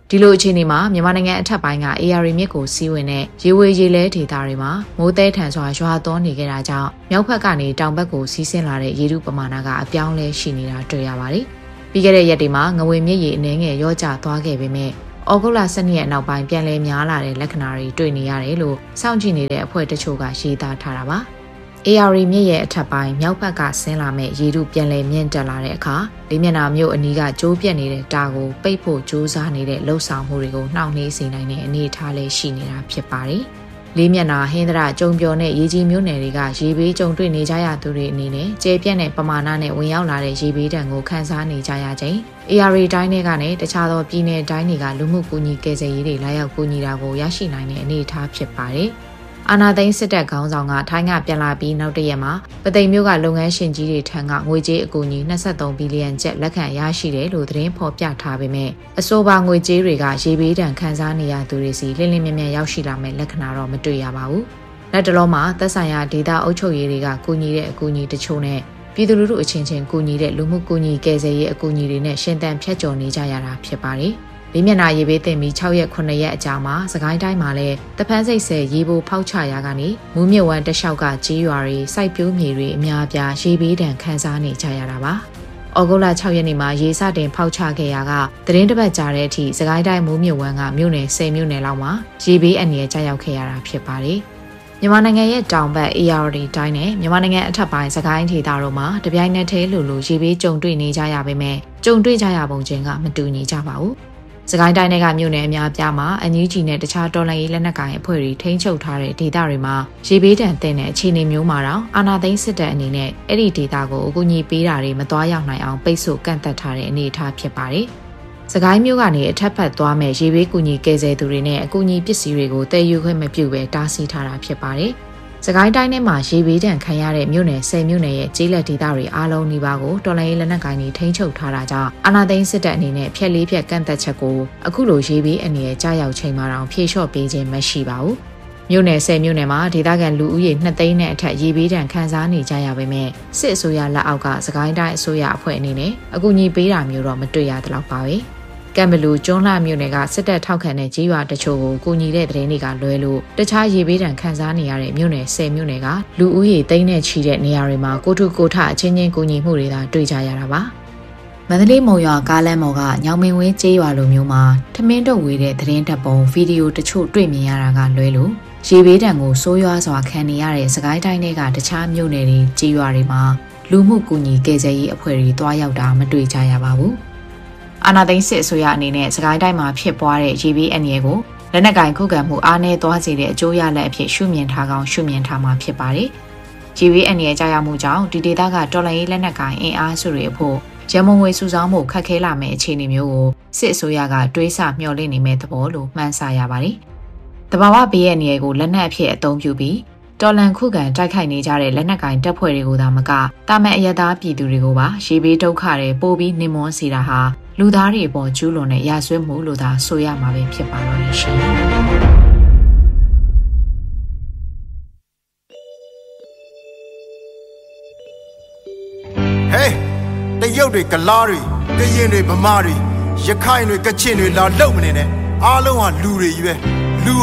ဒီလိုအခြေအနေမှာမြန်မာနိုင်ငံအထက်ပိုင်းက AR မြစ်ကိုစီးဝင်တဲ့ရေဝေရေလဲဒေသတွေမှာမိုးသဲထန်စွာရွာသွန်းနေကြတာကြောင့်မြောက်ဘက်ကနေတောင်ဘက်ကိုစီးဆင်းလာတဲ့ရေထုပမာဏကအပြောင်းလဲရှိနေတာတွေ့ရပါတယ်။ပြီးခဲ့တဲ့ရက်တွေမှာငွေမြစ်ရေအနှဲငယ်ရောကျသွားခဲ့ပေမဲ့ဩဂုတ်လ12ရက်နောက်ပိုင်းပြန်လည်များလာတဲ့လက္ခဏာတွေတွေ့နေရတယ်လို့စောင့်ကြည့်နေတဲ့အဖွဲ့တချို့ကရေးသားထားတာပါ။ AR မြစ်ရဲ့အထက်ပိုင်းမြောက်ဘက်ကဆင်းလာမဲ့ရေထုပြန်လည်မြင့်တက်လာတဲ့အခါလေးမျက်နှာမြို့အနီးကကျိုးပြက်နေတဲ့တာကိုပိတ်ဖို့ကြိုးစားနေတဲ့လှုပ်ဆောင်မှုတွေကိုနှောင့်နှေးစေနိုင်တဲ့အနေအထားလေးရှိနေတာဖြစ်ပါတယ်။လေးမျက်နှာဟင်းသရကြုံပြော်နဲ့ရေကြီးမြို့နယ်တွေကရေဘေးကြုံတွေ့နေကြရသူတွေအနေနဲ့ကျဲပြက်တဲ့ပမာဏနဲ့ဝင်ရောက်လာတဲ့ရေဘေးဒဏ်ကိုခံစားနေကြရခြင်း AR တိုင်းတွေကနဲ့တခြားသောပြည်နယ်တိုင်းတွေကလူမှုကူညီကယ်ဆယ်ရေးတွေလာရောက်ကူညီတာကိုရရှိနိုင်တဲ့အနေအထားဖြစ်ပါတယ်။အာနာသိန်းစစ်တပ်ခေါင်းဆောင်ကထိုင်းကပြန်လာပြီးနောက်တရက်မှာပသိမ်မြို့ကလုပ်ငန်းရှင်ကြီးတွေထံကငွေကြေးအကူအညီ23ဘီလီယံကျပ်လက်ခံရရှိတယ်လို့သတင်းဖော်ပြထားပေမဲ့အဆိုပါငွေကြေးတွေကရေဘေးဒဏ်ခံစားနေရသူတွေစီလင်းလင်းမြမြရောက်ရှိလာမဲ့လက္ခဏာတော့မတွေ့ရပါဘူး။လက်တလုံးမှာသက်ဆိုင်ရာဒေသအုပ်ချုပ်ရေးတွေကကူညီတဲ့အကူအညီတချို့နဲ့ပြည်သူလူထုအချင်းချင်းကူညီတဲ့လူမှုကူညီကယ်ဆယ်ရေးအကူအညီတွေနဲ့ရှင်သန်ဖြတ်ကျော်နေကြရတာဖြစ်ပါတယ်။လေးမျက်နှာရေဘေးတင်ပြီး6ရက်9ရက်အကြာမှာစကိုင်းတိုင်းမှာလည်းတပန်းစိတ်ဆဲရေပိုဖောက်ချရာကနေမူးမြစ်ဝမ်းတလျှောက်ကကြီးရွာတွေစိုက်ပျိုးမြေတွေအများအပြားရေဘေးဒဏ်ခံစားနေကြရတာပါ။ဩဂုတ်လ6ရက်နေ့မှာရေစတင်ဖောက်ချခဲ့ရာကသတင်းတစ်ပတ်ကြာတဲ့အထိစကိုင်းတိုင်းမူးမြစ်ဝမ်းကမြို့နယ်10မြို့နယ်လောက်မှာရေဘေးအန္တရာယ်ကြာရောက်ခဲ့ရတာဖြစ်ပါတယ်။မြန်မာနိုင်ငံရဲ့တောင်ဘက် AR တိုင်းနဲ့မြန်မာနိုင်ငံအထက်ပိုင်းစကိုင်းဒေသတို့မှာတပြိုင်နက်တည်းလိုရေဘေးကြုံတွေ့နေကြရပေမဲ့ကြုံတွေ့ကြရပုံချင်းကမတူညီကြပါဘူး။စကိုင်းတိုင်းကမြို့နယ်အများပြားမှာအန်ယူဂျီနဲ့တခြားတော်လှန်ရေးလက်နက်ကိုင်အဖွဲ့တွေထိန်းချုပ်ထားတဲ့ဒေသတွေမှာရေဘေးဒဏ်သင့်တဲ့အခြေအနေမျိုးမှာတော့အာဏာသိမ်းစစ်တပ်အနေနဲ့အဲ့ဒီဒေသကိုအကူအညီပေးတာတွေမသွားရောက်နိုင်အောင်ပိတ်ဆို့ကန့်သတ်ထားတဲ့အနေအထားဖြစ်ပါတယ်။စကိုင်းမြို့ကနေအထက်ဖက်သွားမဲ့ရေဘေးကူညီကယ်ဆယ်သူတွေနဲ့အကူအညီပစ္စည်းတွေကိုတည်ယူခွင့်မပြုဘဲတားဆီးထားတာဖြစ်ပါတယ်။စကိုင်းတိုင်းထဲမှာရေဘေးဒဏ်ခံရတဲ့မြို့နယ်10မြို့နယ်ရဲ့ကျေးလက်ဒေသတွေအားလုံးနီးပါးကိုတော်လှန်ရေးလက်နက်ကိုင်တွေထိန်းချုပ်ထားတာကြောင့်အာဏာသိမ်းစစ်တပ်အနေနဲ့ဖျက်လေးဖျက်ကန့်သက်ချက်ကိုအခုလိုရေဘေးအနေနဲ့ကြားရောက်ချိန်မှာတောင်ဖြေလျှော့ပေးခြင်းမရှိပါဘူး။မြို့နယ်10မြို့နယ်မှာဒေသခံလူဦးရေ2သိန်းနဲ့အထက်ရေဘေးဒဏ်ခံစားနေကြရပေမဲ့စစ်အစိုးရလက်အောက်ကစကိုင်းတိုင်းအစိုးရအဖွဲ့အနေနဲ့အကူအညီပေးတာမျိုးတော့မတွေ့ရသလောက်ပါပဲ။ကံဘလူကျွန်းလှမြို့နယ်ကစစ်တပ်ထောက်ခံတဲ့ကြေးရွာတချို့ကိုကူညီတဲ့သတင်းတွေကလွဲလို့တခြားရေဘေးဒဏ်ခံစားနေရတဲ့မြို့နယ်10မြို့နယ်ကလူဦးရေသိန်းနဲ့ချီတဲ့နေရာတွေမှာကိုထုကိုထအချင်းချင်းကူညီမှုတွေသာတွေ့ကြရတာပါမန္တလေးမုံရွာကားလမ်းပေါ်ကညောင်မင်းဝင်းကြေးရွာလိုမျိုးမှာထမင်းတုပ်ဝေးတဲ့သတင်းတပ်ပုံဗီဒီယိုတချို့တွေ့မြင်ရတာကလွဲလို့ရေဘေးဒဏ်ကိုဆိုးရွားစွာခံနေရတဲ့စကိုင်းတိုင်းတွေကတခြားမြို့နယ်တွေကြေးရွာတွေမှာလူမှုကူညီကယ်ဆယ်ရေးအဖွဲ့တွေတွားရောက်တာမတွေ့ကြရပါဘူးအာဏာသိမ်းစစ်အစိုးရအနေနဲ့စကိုင်းတိုင်းမှာဖြစ်ပွားတဲ့ရေဘေးအန္တရာယ်ကိုလက်နက်ကင်ခုခံမှုအားနည်းသွားစေတဲ့အကျိုးရလဒ်အဖြစ်ရှုမြင်ထားကောင်းရှုမြင်ထားမှာဖြစ်ပါတယ်။ရေဘေးအန္တရာယ်ကြာရောက်မှုကြောင့်ဒီဒေသကတော်လှန်ရေးလက်နက်ကင်အင်အားစုတွေအဖို့ရမုံငွေစုဆောင်းမှုခက်ခဲလာမယ့်အခြေအနေမျိုးကိုစစ်အစိုးရကတွေးဆမျှော်လင့်နေမဲ့သဘောလို့မှန်းဆရပါတယ်။တဘာဝဘေးအန္တရာယ်ကိုလက်နက်အဖြစ်အသုံးပြုပြီးတော်လန်ခုခံတိုက်ခိုက်နေကြတဲ့လက်နက်ကင်တပ်ဖွဲ့တွေကိုသာမကတာမန်အရသားပြည်သူတွေကိုပါရေဘေးဒုက္ခတွေပို့ပြီးနှိမ်မွန်းစေတာဟာလူသားတွေအပေါ်ကျူးလွန်တဲ့ရာဇဝတ်မှုလို့သာဆိုရမှာပဲဖြစ်ပါတော့ရှင်။ Hey တရုတ်တွေကလားတွေကရင်တွေဗမာတွေရခိုင်တွေကချင်တွေလာလုံမနေနဲ့အားလုံးဟာလူတွေကြီးပဲ